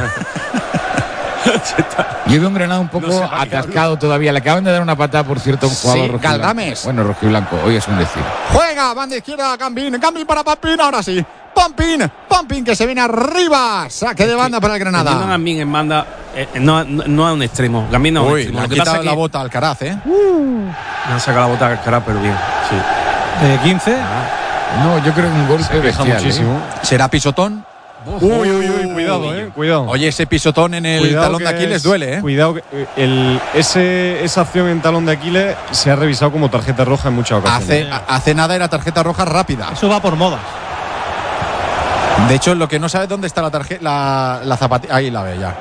Yo veo un Granada un poco no atascado todavía. Le acaban de dar una patada, por cierto, un jugador sí, rojiblanco. Galdames. Bueno, rojiblanco, hoy es un decir. Juega, banda izquierda, Gambín. Gambín para Pampín, ahora sí. Pampín, Pampín que se viene arriba. Saque de banda para el Granada. No, Gambín en banda, eh, no, no, no es un extremo. Gambín no es un Uy, extremo. le Lo han que quitado pasa la que bota al Alcaraz, ¿eh? Uh, le han sacado la bota al Alcaraz, pero bien. Sí. Eh, quince. Ah. No, yo creo que un golpe bestial, muchísimo. ¿eh? ¿Será pisotón? Uy, uy, uy, cuidado, eh, cuidado. Oye, ese pisotón en el cuidado talón de Aquiles es, duele, eh. Cuidado, que el, ese, esa acción en talón de Aquiles se ha revisado como tarjeta roja en muchas ocasiones. Hace, hace nada era tarjeta roja rápida. Eso va por modas. De hecho, lo que no sabe dónde está la tarjeta, la, la zapatilla. Ahí la ve ya.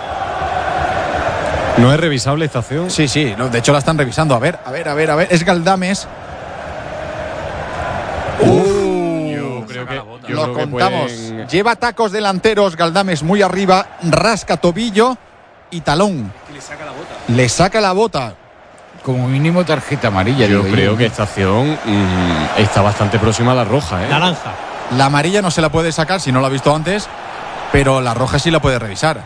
¿No es revisable esta acción? Sí, sí, no, de hecho la están revisando. A ver, a ver, a ver, a ver. Es Galdames. Uh, yo creo que yo lo creo que contamos. pueden... Lleva tacos delanteros, Galdames muy arriba, rasca tobillo y talón. Le saca la bota. Le saca la bota. Como mínimo tarjeta amarilla. Yo digo, creo yo. que esta acción mmm, está bastante próxima a la roja, ¿eh? Naranja. La amarilla no se la puede sacar si no lo ha visto antes, pero la roja sí la puede revisar.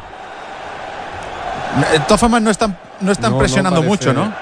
De todas formas, no están, no están No, presionando no parece- mucho, ¿no?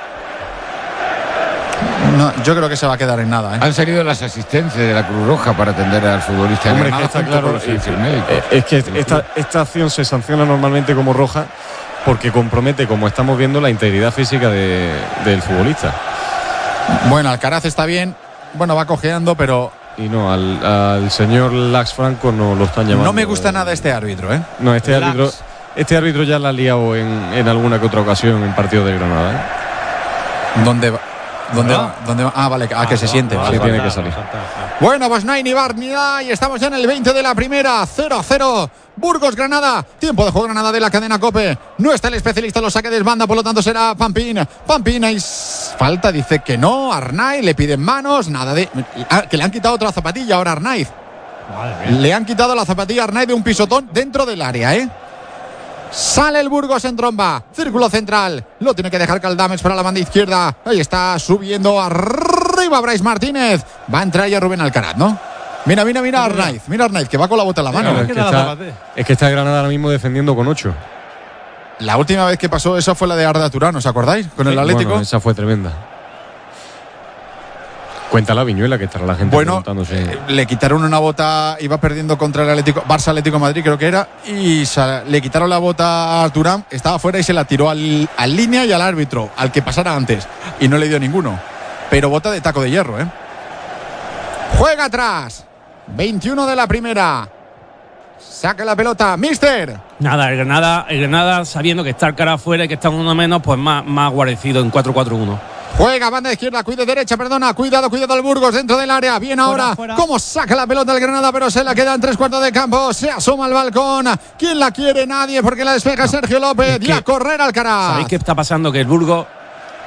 No, yo creo que se va a quedar en nada, ¿eh? Han salido las asistencias de la Cruz Roja para atender al futbolista. Hombre, Granada, es que está junto claro, con los servicios médicos. eh, es que esta, esta acción se sanciona normalmente como roja porque compromete, como estamos viendo, la integridad física de, del futbolista. Bueno, Alcaraz está bien. Bueno, va cojeando, pero Y no, al, al señor Lax Franco no lo están llamando. no me gusta nada este árbitro, ¿eh? No, este Lax. árbitro, este árbitro ya la ha liado en, en alguna que otra ocasión en partido de Granada, ¿eh? ¿Dónde va? ¿Dónde ¿Ah? va? ¿Dónde va? Ah, vale, ah, que se siente. Sí, Vale, tiene vale. que salir. Bueno, pues no hay ni bar ni nada y estamos ya en el veinte de la primera. cero a cero. Burgos Granada. Tiempo de juego Granada de la cadena COPE. No está el especialista, lo saque de banda, por lo tanto será Pampín. Pampín, hay falta, dice que no. Arnaiz le piden manos, nada de. Ah, que le han quitado otra zapatilla ahora a Arnaiz. Le han quitado la zapatilla a Arnaiz de un pisotón dentro del área, ¿eh? Sale el Burgos en tromba. Círculo central. Lo tiene que dejar Galdames para la banda izquierda. Ahí está subiendo arriba Brais Martínez. Va a entrar ya Rubén Alcaraz, ¿no? Mira, mira, mira Arnaiz. Mira Arnaiz, que va con la bota en la mano. Claro, es, que está, es que está Granada ahora mismo defendiendo con ocho. La última vez que pasó eso fue la de Arda Turán, ¿os acordáis? Con el Atlético. Bueno, esa fue tremenda. Cuenta la Viñuela, que estará la gente Bueno, preguntándose. eh, le quitaron una bota, iba perdiendo contra el Atlético, Barça Atlético Madrid creo que era, y sa- le quitaron la bota a Turán, estaba fuera y se la tiró al, al línea y al árbitro, al que pasara antes, y no le dio ninguno. Pero bota de taco de hierro, ¿eh? Juega atrás. veintiuno de la primera. Saca la pelota, mister. Nada, el Granada, el Granada sabiendo que está el cara afuera y que está uno menos, pues más, más guarecido en cuatro cuatro uno. Juega banda izquierda, cuide derecha, perdona, cuidado, cuidado el Burgos dentro del área, bien ahora, fuera. cómo saca la pelota el Granada, pero se la queda en tres cuartos de campo, se asoma al balcón, ¿quién la quiere? Nadie, porque la despeja Sergio López, Es y a que- correr Alcaraz. ¿Sabéis qué está pasando? Que el Burgos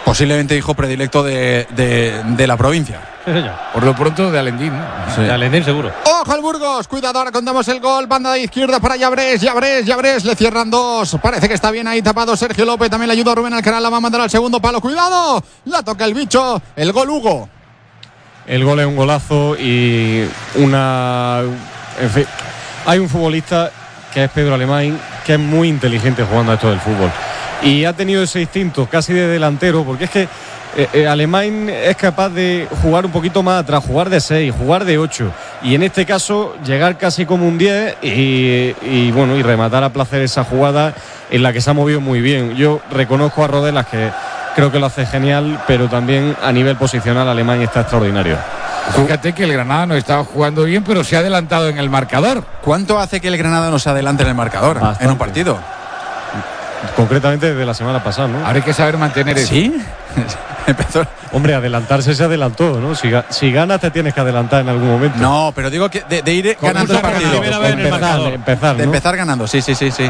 Posiblemente hijo predilecto de, de, de la provincia. Sí, señor. Por lo pronto de Alendín, ¿no? Sí. De Alendín seguro. ¡Ojo al Burgos! Cuidado, ahora contamos el gol. Banda de izquierda para Llabrés, Llabrés, Llabrés. Le cierran dos. Parece que está bien ahí tapado Sergio López. También le ayuda a Rubén Alcaraz. La va a mandar al segundo palo. ¡Cuidado! La toca el bicho. El gol Hugo. El gol es un golazo y una... En fin, hay un futbolista que es Pedro Alemán, que es muy inteligente jugando a esto del fútbol. Y ha tenido ese instinto casi de delantero, porque es que eh, eh, Alemán es capaz de jugar un poquito más atrás, jugar de seis, jugar de ocho. Y en este caso, llegar casi como un diez y, y, bueno, y rematar a placer esa jugada en la que se ha movido muy bien. Yo reconozco a Rodelas que creo que lo hace genial, pero también a nivel posicional Alemán está extraordinario. Fíjate que el Granada no estaba jugando bien, pero se ha adelantado en el marcador. ¿Cuánto hace que el Granada no se adelante en el marcador? Bastante. En un partido. Concretamente desde la semana pasada, ¿no? Ahora hay que saber mantener eso. ¿Sí? Empezó. Hombre, adelantarse se adelantó, ¿no? Si, si ganas te tienes que adelantar en algún momento. No, pero digo que de, de ir ganando el partido. Empezar, empezar, ¿no? De empezar ganando, sí, sí, sí, sí.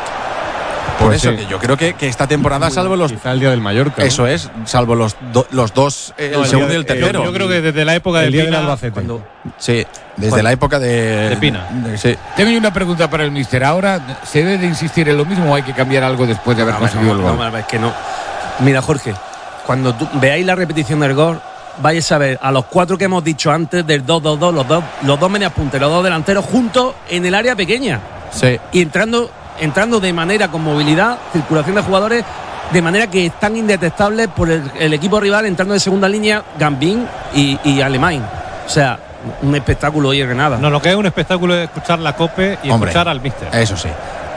Por pues eso, sí. que yo creo que, que esta temporada, salvo los. Quizá el día del Mallorca. Eso ¿no? es, salvo los, do, los dos, eh, no, el, el segundo y el tercero. Yo, yo creo que desde la época el de día Pina, del Albacete. Cuando, sí, desde bueno, la época de. De Pina. De, sí. Tengo una pregunta para el míster. ¿Ahora se debe de insistir en lo mismo o hay que cambiar algo después de haber no, conseguido no, el gol? No, no, es que no. Mira, Jorge, cuando tú veáis la repetición del gol, vais a ver a los cuatro que hemos dicho antes del dos dos dos, los dos, los dos medias puntas, los dos delanteros juntos en el área pequeña. Sí. Y entrando. entrando de manera con movilidad, circulación de jugadores, de manera que están indetectables por el, el equipo rival, entrando de segunda línea, Gambín y, y Alemán. O sea, un espectáculo hoy en Granada. No, lo que es un espectáculo es escuchar la COPE y Hombre, escuchar al míster. Eso sí.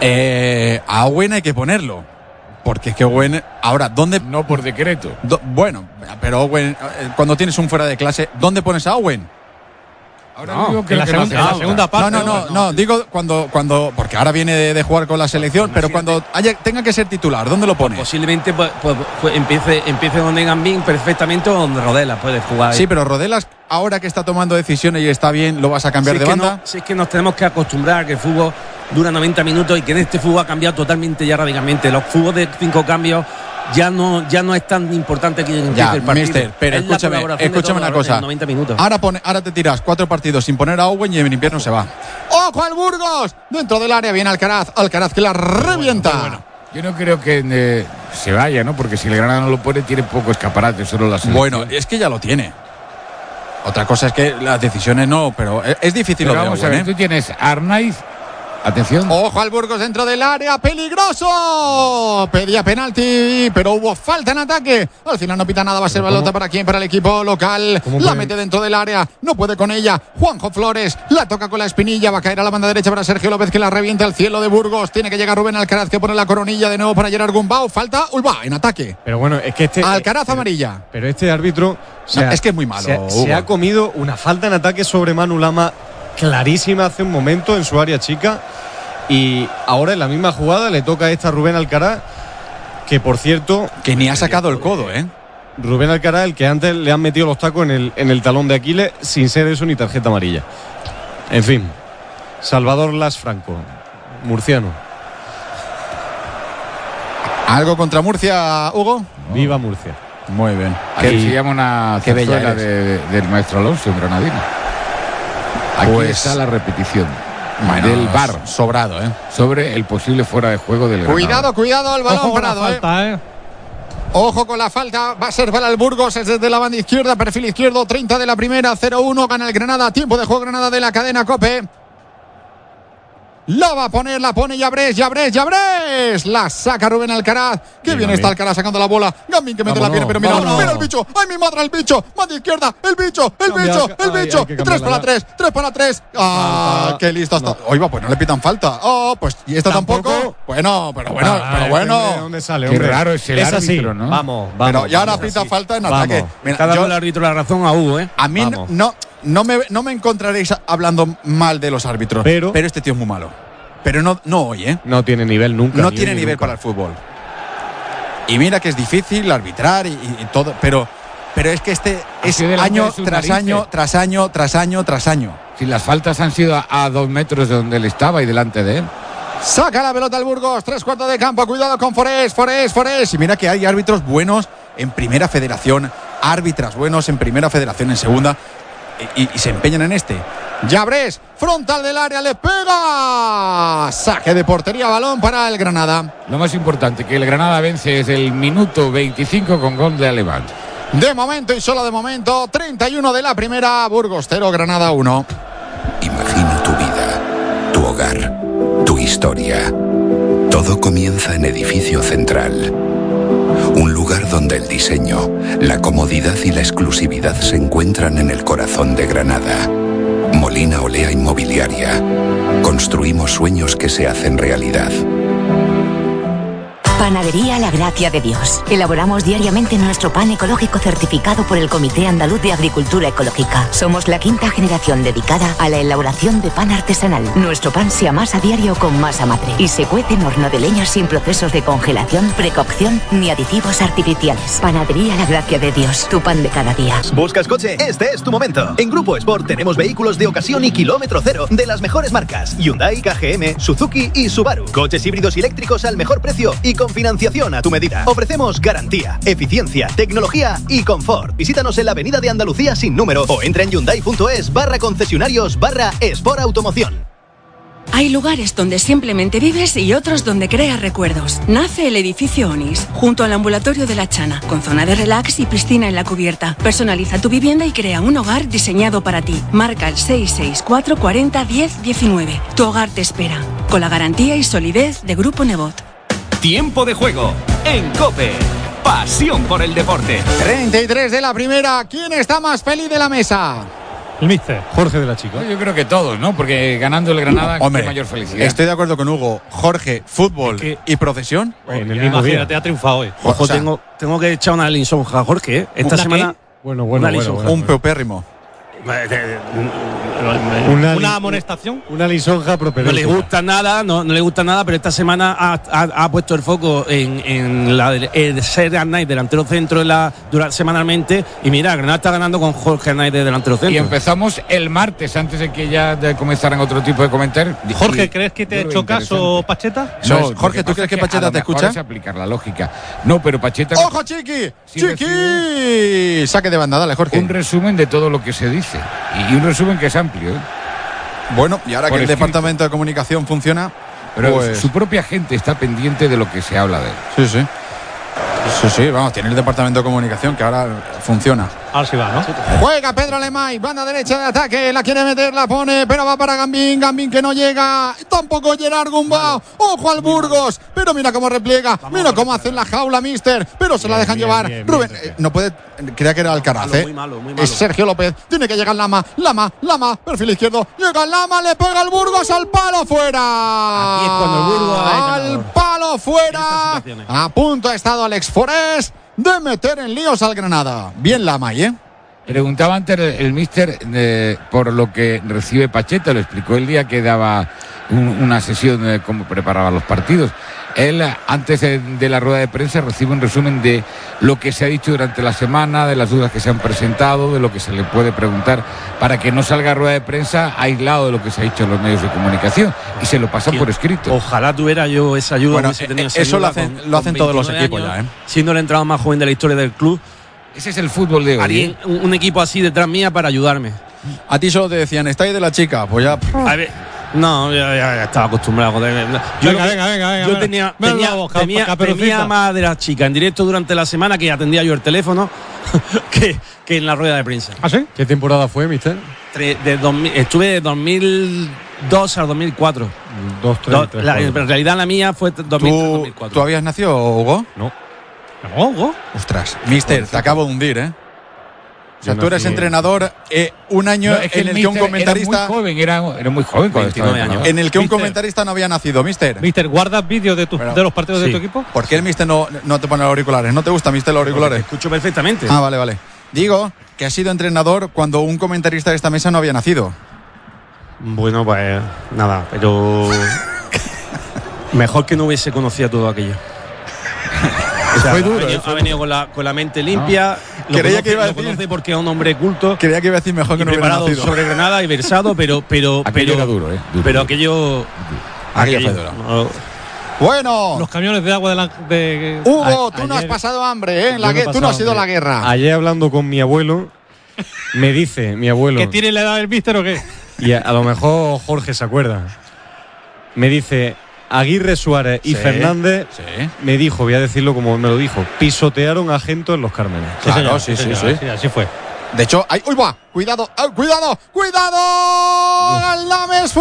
Eh, a Owen hay que ponerlo. Porque es que Owen, ahora, ¿dónde? No por decreto. Do, bueno, pero Owen, cuando tienes un fuera de clase, ¿dónde pones a Owen? Ahora no, digo que en, la segunda, en la segunda parte. No, no, no, no, no, digo cuando, cuando porque ahora viene de, de jugar con la selección, pero cuando haya, tenga que ser titular, ¿dónde lo pone? Posiblemente pues, pues, pues empiece, empiece donde Gambín perfectamente o donde Rodelas puede jugar. Sí, pero Rodelas, ahora que está tomando decisiones y está bien, ¿lo vas a cambiar si de banda? No, si es que nos tenemos que acostumbrar a que el fútbol dura noventa minutos y que en este fútbol ha cambiado totalmente ya radicalmente. Los fútbol de cinco cambios ya no, ya no es tan importante que empiece ya, el partido. Mister, pero es escúchame, escúchame una cosa. noventa minutos. Ahora, pone, ahora te tiras cuatro partidos sin poner a Owen y en invierno se va. ¡Ojo al Burgos! Dentro del área viene Alcaraz. Alcaraz que la revienta. Bueno, bueno. Yo no creo que eh, se vaya, ¿no? Porque si el Granada no lo pone, tiene poco escaparate, solo la selección. Bueno, es que ya lo tiene. Otra cosa es que las decisiones no, pero es, es difícil pero lo de vamos Owen, a ver, ¿eh? Tú tienes a Arnaiz. Atención. Ojo al Burgos dentro del área, peligroso. Pedía penalti, pero hubo falta en ataque. Al final no pita nada, va a ser balota para quién, para el equipo local. La mete dentro del área, no puede con ella. Juanjo Flores la toca con la espinilla, va a caer a la banda derecha para Sergio López que la revienta al cielo de Burgos. Tiene que llegar Rubén Alcaraz que pone la coronilla de nuevo para Gerard Gumbau. Falta Ulva en ataque. Pero bueno, es que este Alcaraz pero, amarilla. Pero este árbitro no, ha, es que es muy malo. Se, se ha comido una falta en ataque sobre Manu Lama clarísima hace un momento en su área chica. Y ahora en la misma jugada le toca a esta Rubén Alcaraz, que por cierto... Que ni ha sacado el codo, ¿eh? Rubén Alcaraz, el que antes le han metido los tacos en el, en el talón de Aquiles, sin ser eso ni tarjeta amarilla. En fin, Salvador Las Franco, murciano. ¿Algo contra Murcia, Hugo? No. Viva Murcia. Muy bien. Aquí se llama una zarzuela de, del maestro Alonso, un granadino. Aquí pues, está la repetición. Bueno, del V A R sobrado, ¿eh? Sobre el posible fuera de juego del Granada. Cuidado, cuidado, el balón Ojo parado, falta, ¿eh? ¿eh? Ojo con la falta, va a ser para el Burgos, es desde la banda izquierda, perfil izquierdo, treinta de la primera, cero uno, gana el Granada, tiempo de juego Granada de la cadena COPE. La va a poner, la pone Llabrés, Llabrés, Llabrés. La saca Rubén Alcaraz. Qué bien, bien está Alcaraz sacando la bola. Gambín que mete vámonos, la pierna, pero mira, vámonos. mira el bicho. ¡Ay, mi madre, el bicho! ¡Mano izquierda! ¡El bicho! ¡El Cambia, bicho! ¡El ay, bicho! ¡Tres para tres! ¡Tres para tres! ¡Ah! ¡Qué listo está! No. Oiga, pues no le pitan falta. ¡Oh! Pues, ¿y esta tampoco? tampoco? Bueno, pero bueno, ah, pero bueno. ¿Dónde sale, Qué raro es el es árbitro, así. ¿no? Vamos, vamos. Pero ya ahora pita falta en vamos. ataque. Mira, está dando el árbitro la razón a Hugo, ¿eh? A mí vamos. no, no, me, no me encontraréis hablando mal de los árbitros. Pero, pero este tío es muy malo. Pero no, no hoy, ¿eh? No tiene nivel nunca. No tiene nivel nunca. Para el fútbol. Y mira que es difícil arbitrar y, y todo, pero, pero es que este es año tras narices. año, tras año, tras año, tras año. Si las faltas han sido a, a dos metros de donde él estaba y delante de él. Saca la pelota al Burgos, tres cuartos de campo, cuidado con Forés, Forés, Forés. Y mira que hay árbitros buenos en Primera Federación, árbitras buenos en Primera Federación, en Segunda, y, y se empeñan en este. Llabrés, frontal del área, le pega. Saque de portería, balón para el Granada. Lo más importante, que el Granada vence desde el minuto veinticinco con gol de Alemán. De momento y solo de momento, treinta y uno de la primera, Burgos cero, Granada uno. Imagina tu vida, tu hogar, tu historia. Todo comienza en Edificio Central. Un lugar donde el diseño, la comodidad y la exclusividad se encuentran en el corazón de Granada. Molina Olea Inmobiliaria. Construimos sueños que se hacen realidad. Panadería La Gracia de Dios. Elaboramos diariamente nuestro pan ecológico certificado por el Comité Andaluz de Agricultura Ecológica. Somos la quinta generación dedicada a la elaboración de pan artesanal. Nuestro pan se amasa a diario con masa madre y se cuece en horno de leña sin procesos de congelación, precocción ni aditivos artificiales. Panadería La Gracia de Dios. Tu pan de cada día. ¿Buscas coche? Este es tu momento. En Grupo Sport tenemos vehículos de ocasión y kilómetro cero de las mejores marcas: Hyundai, K G M, Suzuki y Subaru. Coches híbridos y eléctricos al mejor precio y con financiación a tu medida. Ofrecemos garantía, eficiencia, tecnología y confort. Visítanos en la Avenida de Andalucía sin número o entra en hyundai.es barra concesionarios barra Sport Automoción. Hay lugares donde simplemente vives y otros donde creas recuerdos. Nace el edificio Onis, junto al ambulatorio de la Chana, con zona de relax y piscina en la cubierta. Personaliza tu vivienda y crea un hogar diseñado para ti. Marca el seis seis cuatro cuarenta diez diecinueve. Tu hogar te espera, con la garantía y solidez de Grupo Nebot. Tiempo de juego en COPE. Pasión por el deporte. treinta y tres de la primera. ¿Quién está más feliz de la mesa? El míster, Jorge de la Chica. Yo creo que todos, ¿no? Porque ganando el Granada, Hombre, qué mayor felicidad. Estoy de acuerdo con Hugo. Jorge, fútbol es que, y profesión. En el mismo día te ha triunfado hoy. Ojo, o sea, tengo, tengo que echar una linsonja a Jorge. ¿eh? Esta semana. Qué? Bueno, bueno, una bueno, bueno, Un peupérrimo. Una, una amonestación, una lisonja propedéutica. No le gusta nada, no, no le gusta nada, pero esta semana ha, ha, ha puesto el foco en, en la de, de ser Arnaiz delantero centro en la, durante, semanalmente. Y mira, Granada está ganando con Jorge Arnaiz de delantero centro. Y empezamos el martes, antes de que ya de comenzaran otro tipo de comentarios. Jorge, ¿crees que te ha hecho caso Pacheta? No, no Jorge, ¿tú crees que, que Pacheta te escucha? Es aplicar la lógica. No, pero Pacheta. ¡Ojo, Chiqui! Sí, ¡Chiqui! Saque de banda, dale, Jorge. Un resumen de todo lo que se dice. Y un resumen que es amplio. ¿eh? Bueno, y ahora Por que el escrito. departamento de comunicación funciona, pero pues... su propia gente está pendiente de lo que se habla de él. Sí, sí. Sí, sí, vamos, tiene el departamento de comunicación que ahora funciona. Ahora sí va, ¿no? Juega Pedro Alemay, banda derecha de ataque, la quiere meter, la pone, pero va para Gambín, Gambín que no llega, tampoco Gerard Gumbau, vale. Ojo al Burgos, pero mira cómo repliega, Vamos mira cómo hace en la jaula, mister, pero se bien, la dejan bien, llevar. Bien, Rubén, bien, eh, no puede, creía que era Alcaraz, malo, ¿eh? Muy malo, muy malo. Es Sergio López, tiene que llegar Lama, Lama, Lama, perfil izquierdo, llega Lama, le pega al Burgos al palo fuera. Aquí es cuando el Burgos al palo fuera. A punto ha estado Alex Forés de meter en líos al Granada. Bien Lama, ¿eh? Preguntaba antes el, el míster eh, por lo que recibe Pacheta, lo explicó el día que daba un, una sesión de cómo preparaba los partidos. Él, antes de, de la rueda de prensa, recibe un resumen de lo que se ha dicho durante la semana, de las dudas que se han presentado, de lo que se le puede preguntar, para que no salga a rueda de prensa aislado de lo que se ha dicho en los medios de comunicación, y se lo pasan por escrito. Ojalá tuviera yo esa ayuda. Bueno, eh, esa eso ayuda lo hacen, con, lo hacen todos los equipos años, ya, ¿eh? Siendo el entrado más joven de la historia del club. Ese es el fútbol de hoy. Alguien, un, un equipo así detrás mía para ayudarme. A ti solo te decían, estáis de la chica, pues ya. A ver, no, ya, ya estaba acostumbrado. Yo venga, que, venga, venga, venga. Yo tenía, tenía, boca, tenía, tenía más de la chica en directo durante la semana que atendía yo el teléfono que, que en la rueda de prensa. ¿Ah, sí? ¿Qué temporada fue, mister? De dos mil, estuve de dos mil dos al dos mil cuatro. Dos, tres, Do, tres, la, en realidad la mía fue dos mil tres dos mil cuatro. ¿Tú habías nacido, Hugo? No. ¿No, Hugo? Ostras, mister, te acabo de hundir, ¿eh? O sea, tú eres entrenador eh, un año no, es que en el, el que un comentarista. Era muy joven, era, era muy joven cuando veintinueve años. En el que un mister, comentarista no había nacido, mister. Mister, ¿guardas vídeos de, tu, de los partidos sí. de tu equipo? ¿Por qué el mister no, no te pone los auriculares? ¿No te gusta, mister, los auriculares? Te escucho perfectamente. Ah, vale, vale. Digo que has sido entrenador cuando un comentarista de esta mesa no había nacido. Bueno, pues nada, pero mejor que no hubiese conocido todo aquello. O sea, fue duro, ha venido, ha venido con, la, con la mente limpia. No. Lo, conoce, que iba a decir, lo conoce porque es un hombre culto. Creía que iba a decir mejor que no hubiera nacido. Preparado sobre Granada y versado, pero pero aquello pero, era duro, ¿eh? Duro, pero duro. aquello aquello fue duro. No, Bueno. Los camiones de agua de la. De, Hugo, a, tú no ayer, has pasado hambre, ¿eh? En la no que, tú no has ido a la hambre. guerra. Ayer hablando con mi abuelo, me dice mi abuelo. ¿Que tiene la edad del míster o qué? Y a, a lo mejor Jorge se acuerda. Me dice, Aguirre, Suárez y Sí, Fernández, sí. me dijo, voy a decirlo como me lo dijo, pisotearon a Gento en los Cármenes. Claro, Sí, sí, señor, sí, sí. sí, así fue. De hecho, hay, ¡uy, va! ¡Cuidado! ¡Ay, cuidado! ¡Cuidado! ¡Galdames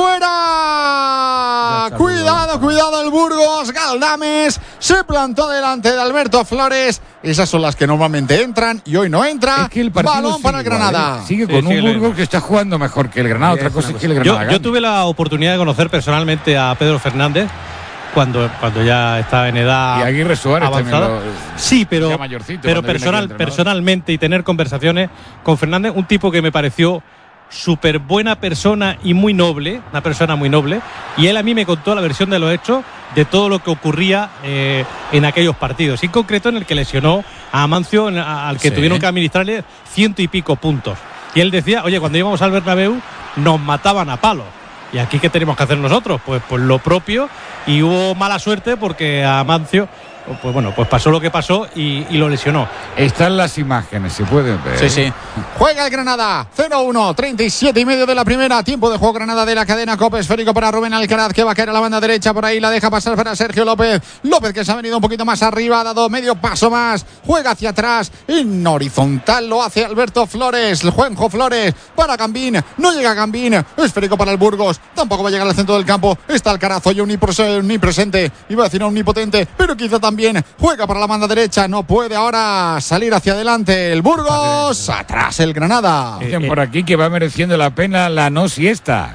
fuera! ¡Cuidado, cuidado el Burgos! Galdames se plantó delante de Alberto Flores. Esas son las que normalmente entran y hoy no entra. Es que el partido balón sigue para el igual, Granada. ¿eh? Sigue Sí, con sigue un lo Burgos mismo. que está jugando mejor que el Granada. Otra cosa es que el Granada Yo, gane. yo tuve la oportunidad de conocer personalmente a Pedro Fernández cuando, cuando ya estaba en edad Y Aguirre Suárez avanzada. también lo- Sí, pero, ya mayorcito pero cuando viene personal, aquí el entrenador. personalmente y tener conversaciones con Fernández, un tipo que me pareció súper buena persona y muy noble, una persona muy noble, y él a mí me contó la versión de los hechos de todo lo que ocurría eh, en aquellos partidos, y en concreto en el que lesionó a Amancio, en- a- al que Sí. tuvieron que administrarle ciento y pico puntos. Y él decía, oye, cuando íbamos al Bernabéu nos mataban a palos. ¿Y aquí qué tenemos que hacer nosotros? Pues, pues lo propio, y hubo mala suerte porque a Amancio, pues bueno, pues pasó lo que pasó y, y lo lesionó. Están las imágenes, se pueden ver. Sí, sí. Juega el Granada. cero uno, treinta y siete y medio de la primera. Tiempo de juego Granada de la cadena Cope. Esférico para Rubén Alcaraz, que va a caer a la banda derecha. Por ahí la deja pasar para Sergio López. López, que se ha venido un poquito más arriba. Ha dado medio paso más. Juega hacia atrás. En horizontal lo hace Alberto Flores. El Juanjo Flores para Gambín. No llega Gambín. Esférico para el Burgos. Tampoco va a llegar al centro del campo. Está Alcaraz hoy omnipresente. Iba a decir omnipotente, pero quizá también. Juega para la banda derecha. No puede ahora salir hacia adelante el Burgos. Atrás el Granada. Dicen por aquí que va mereciendo la pena la no siesta.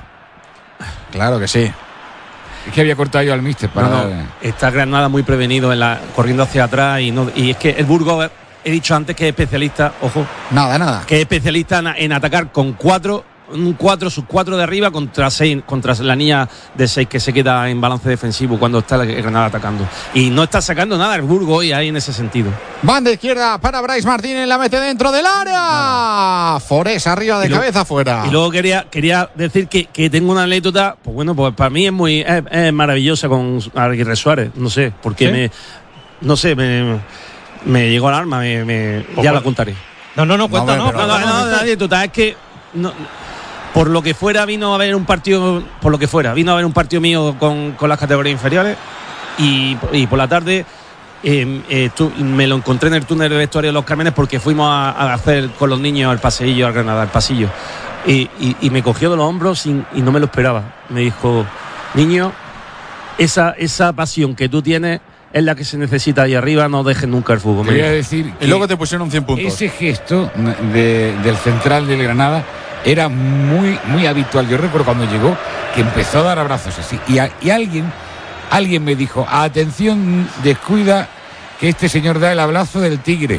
Claro que sí. Es que había cortado yo al míster para. No, no, está Granada muy prevenido en la, corriendo hacia atrás y, no, y es que el Burgos, he dicho antes que es especialista, ojo, Nada, nada. que es especialista en, en atacar con cuatro, un cuatro, sus cuatro de arriba contra seis, contra la línea de seis que se queda en balance defensivo cuando está el Granada atacando. Y no está sacando nada el Burgos hoy ahí en ese sentido. Banda izquierda para Bryce Martínez, la mete dentro del área. Forés arriba de Y luego- cabeza fuera. Y luego quería, quería decir que, que tengo una anécdota, pues bueno, pues para mí es muy es, es maravillosa con Aguirre Suárez, no sé, porque ¿Sí? me, no sé, me, me llegó al alma, me, me- ya la contaré. No, no, no, cuenta, No, no. pero- No, no, no, la anécdota es que no, por lo que fuera vino a ver un partido, por lo que fuera, vino a ver un partido mío con, con las categorías inferiores y, y por la tarde eh, eh, tú- me lo encontré en el túnel de vestuario de los Cármenes porque fuimos a, a hacer con los niños el paseillo al Granada, el pasillo. Y, y- y me cogió de los hombros sin- y no me lo esperaba. Me dijo, niño, esa, esa pasión que tú tienes es la que se necesita ahí arriba, no dejes nunca el fútbol. Te Me voy a dijo. decir Y luego te pusieron cien puntos. ese gesto de- del central del Granada era muy muy habitual. Yo recuerdo cuando llegó que empezó a dar abrazos así y, a- y alguien alguien me dijo, atención, descuida que este señor da el abrazo del tigre.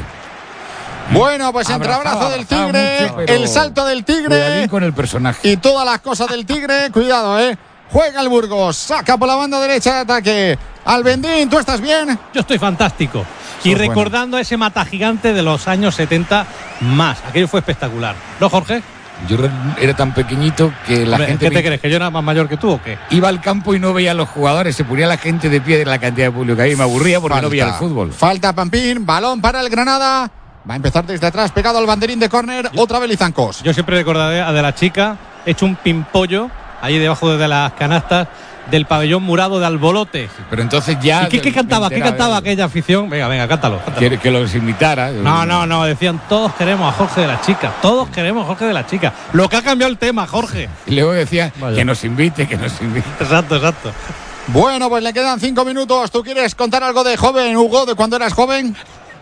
Bueno, pues entre Abrazaba, abrazo del abrazaba tigre, mucho, pero el salto del tigre cuidadín con el personaje. y todas las cosas del tigre. Cuidado, eh. Juega el Burgos, saca por la banda derecha de ataque. Albendín, ¿tú estás bien? Yo estoy fantástico. Y Sos recordando a ese mata gigante de los años setenta más. Aquello fue espectacular. ¿No, Jorge? Yo re- era tan pequeñito que la Hombre, gente ¿Qué te me- crees? ¿Que yo era más mayor que tú o qué? iba al campo y no veía a los jugadores, se ponía la gente de pie de la cantidad de público que había y me aburría porque no veía el fútbol. Falta Pampín, balón para el Granada. Va a empezar desde atrás, pegado al banderín de córner. Otra vez Lizancos. Yo siempre recordaré a de la chica, hecho un pimpollo ahí debajo de las canastas del pabellón murado de Albolote. Pero entonces ya. ¿Y qué, qué cantaba? ¿Qué cantaba aquella afición? Venga, venga, cántalo. cántalo. Quiere que los imitara. No, no, no, decían todos queremos a Jorge de la Chica, todos queremos a Jorge de la Chica. Lo que ha cambiado el tema, Jorge. Y luego decía Vaya. que nos invite, que nos invite. Exacto, exacto. Bueno, pues le quedan cinco minutos. ¿Tú quieres contar algo de joven, Hugo, de cuando eras joven?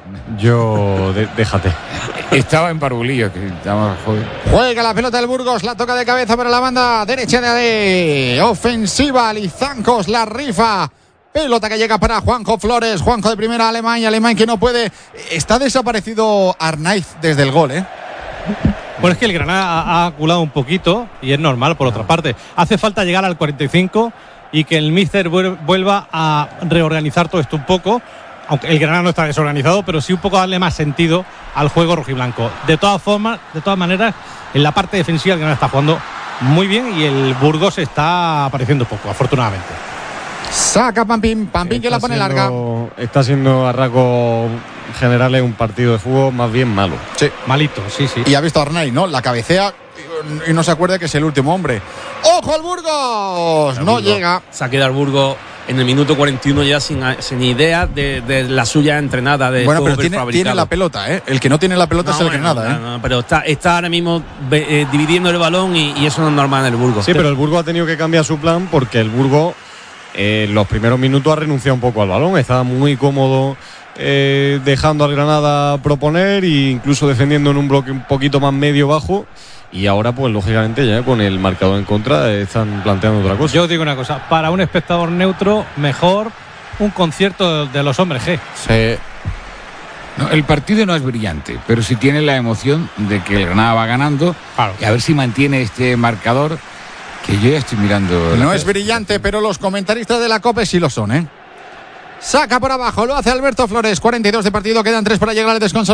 Yo, de- déjate. Estaba en Parbulillo, que estaba joven. Juega la pelota del Burgos, la toca de cabeza para la banda derecha de ofensiva. Lizancos la rifa. Pelota que llega para Juanjo Flores. Juanjo de primera, Alemán, Alemán que no puede. Está desaparecido Arnaiz desde el gol, ¿eh? Pues es que el Granada ha, ha aculado un poquito y es normal por otra parte. Hace falta llegar al cuarenta y cinco y que el míster vuel- vuelva a reorganizar todo esto un poco. Aunque el Granada no está desorganizado, pero sí un poco darle más sentido al juego rojiblanco. De todas formas, de todas maneras, en la parte defensiva el Granada está jugando muy bien y el Burgos está apareciendo poco, afortunadamente. Saca Pampín, Pampín que la pone siendo, larga. Está siendo a rasgos generales un partido de fútbol más bien malo. Sí. Malito, sí, sí. Y ha visto a Arnaiz, ¿no? La cabecea y no se acuerda que es el último hombre. ¡Ojo al Burgos! El No Burgos. llega. Se ha quedado el Burgos en el minuto cuarenta y uno ya sin, sin idea de, de la suya entrenada. De Bueno, juego pero tiene, prefabricado. tiene la pelota, ¿eh? El que no tiene la pelota No, es el bueno, Granada, ¿eh? no, no, pero está, está ahora mismo eh, dividiendo el balón y, y eso no es normal en el Burgos. Sí, pero el Burgos ha tenido que cambiar su plan porque el Burgos eh, en los primeros minutos ha renunciado un poco al balón. Estaba muy cómodo eh, dejando al Granada proponer e incluso defendiendo en un bloque un poquito más medio-bajo. Y ahora, pues lógicamente, ya con el marcador en contra, eh, están planteando otra cosa. Yo digo una cosa, para un espectador neutro, mejor un concierto de los hombres G. Sí. No, el partido no es brillante, pero sí tiene la emoción de que el Granada va ganando. Claro. Y a ver si mantiene este marcador, que yo ya estoy mirando. No es brillante, pero los comentaristas de la COPE sí lo son, ¿eh? Saca por abajo, lo hace Alberto Flores. cuarenta y dos de partido, quedan tres para llegar al descanso.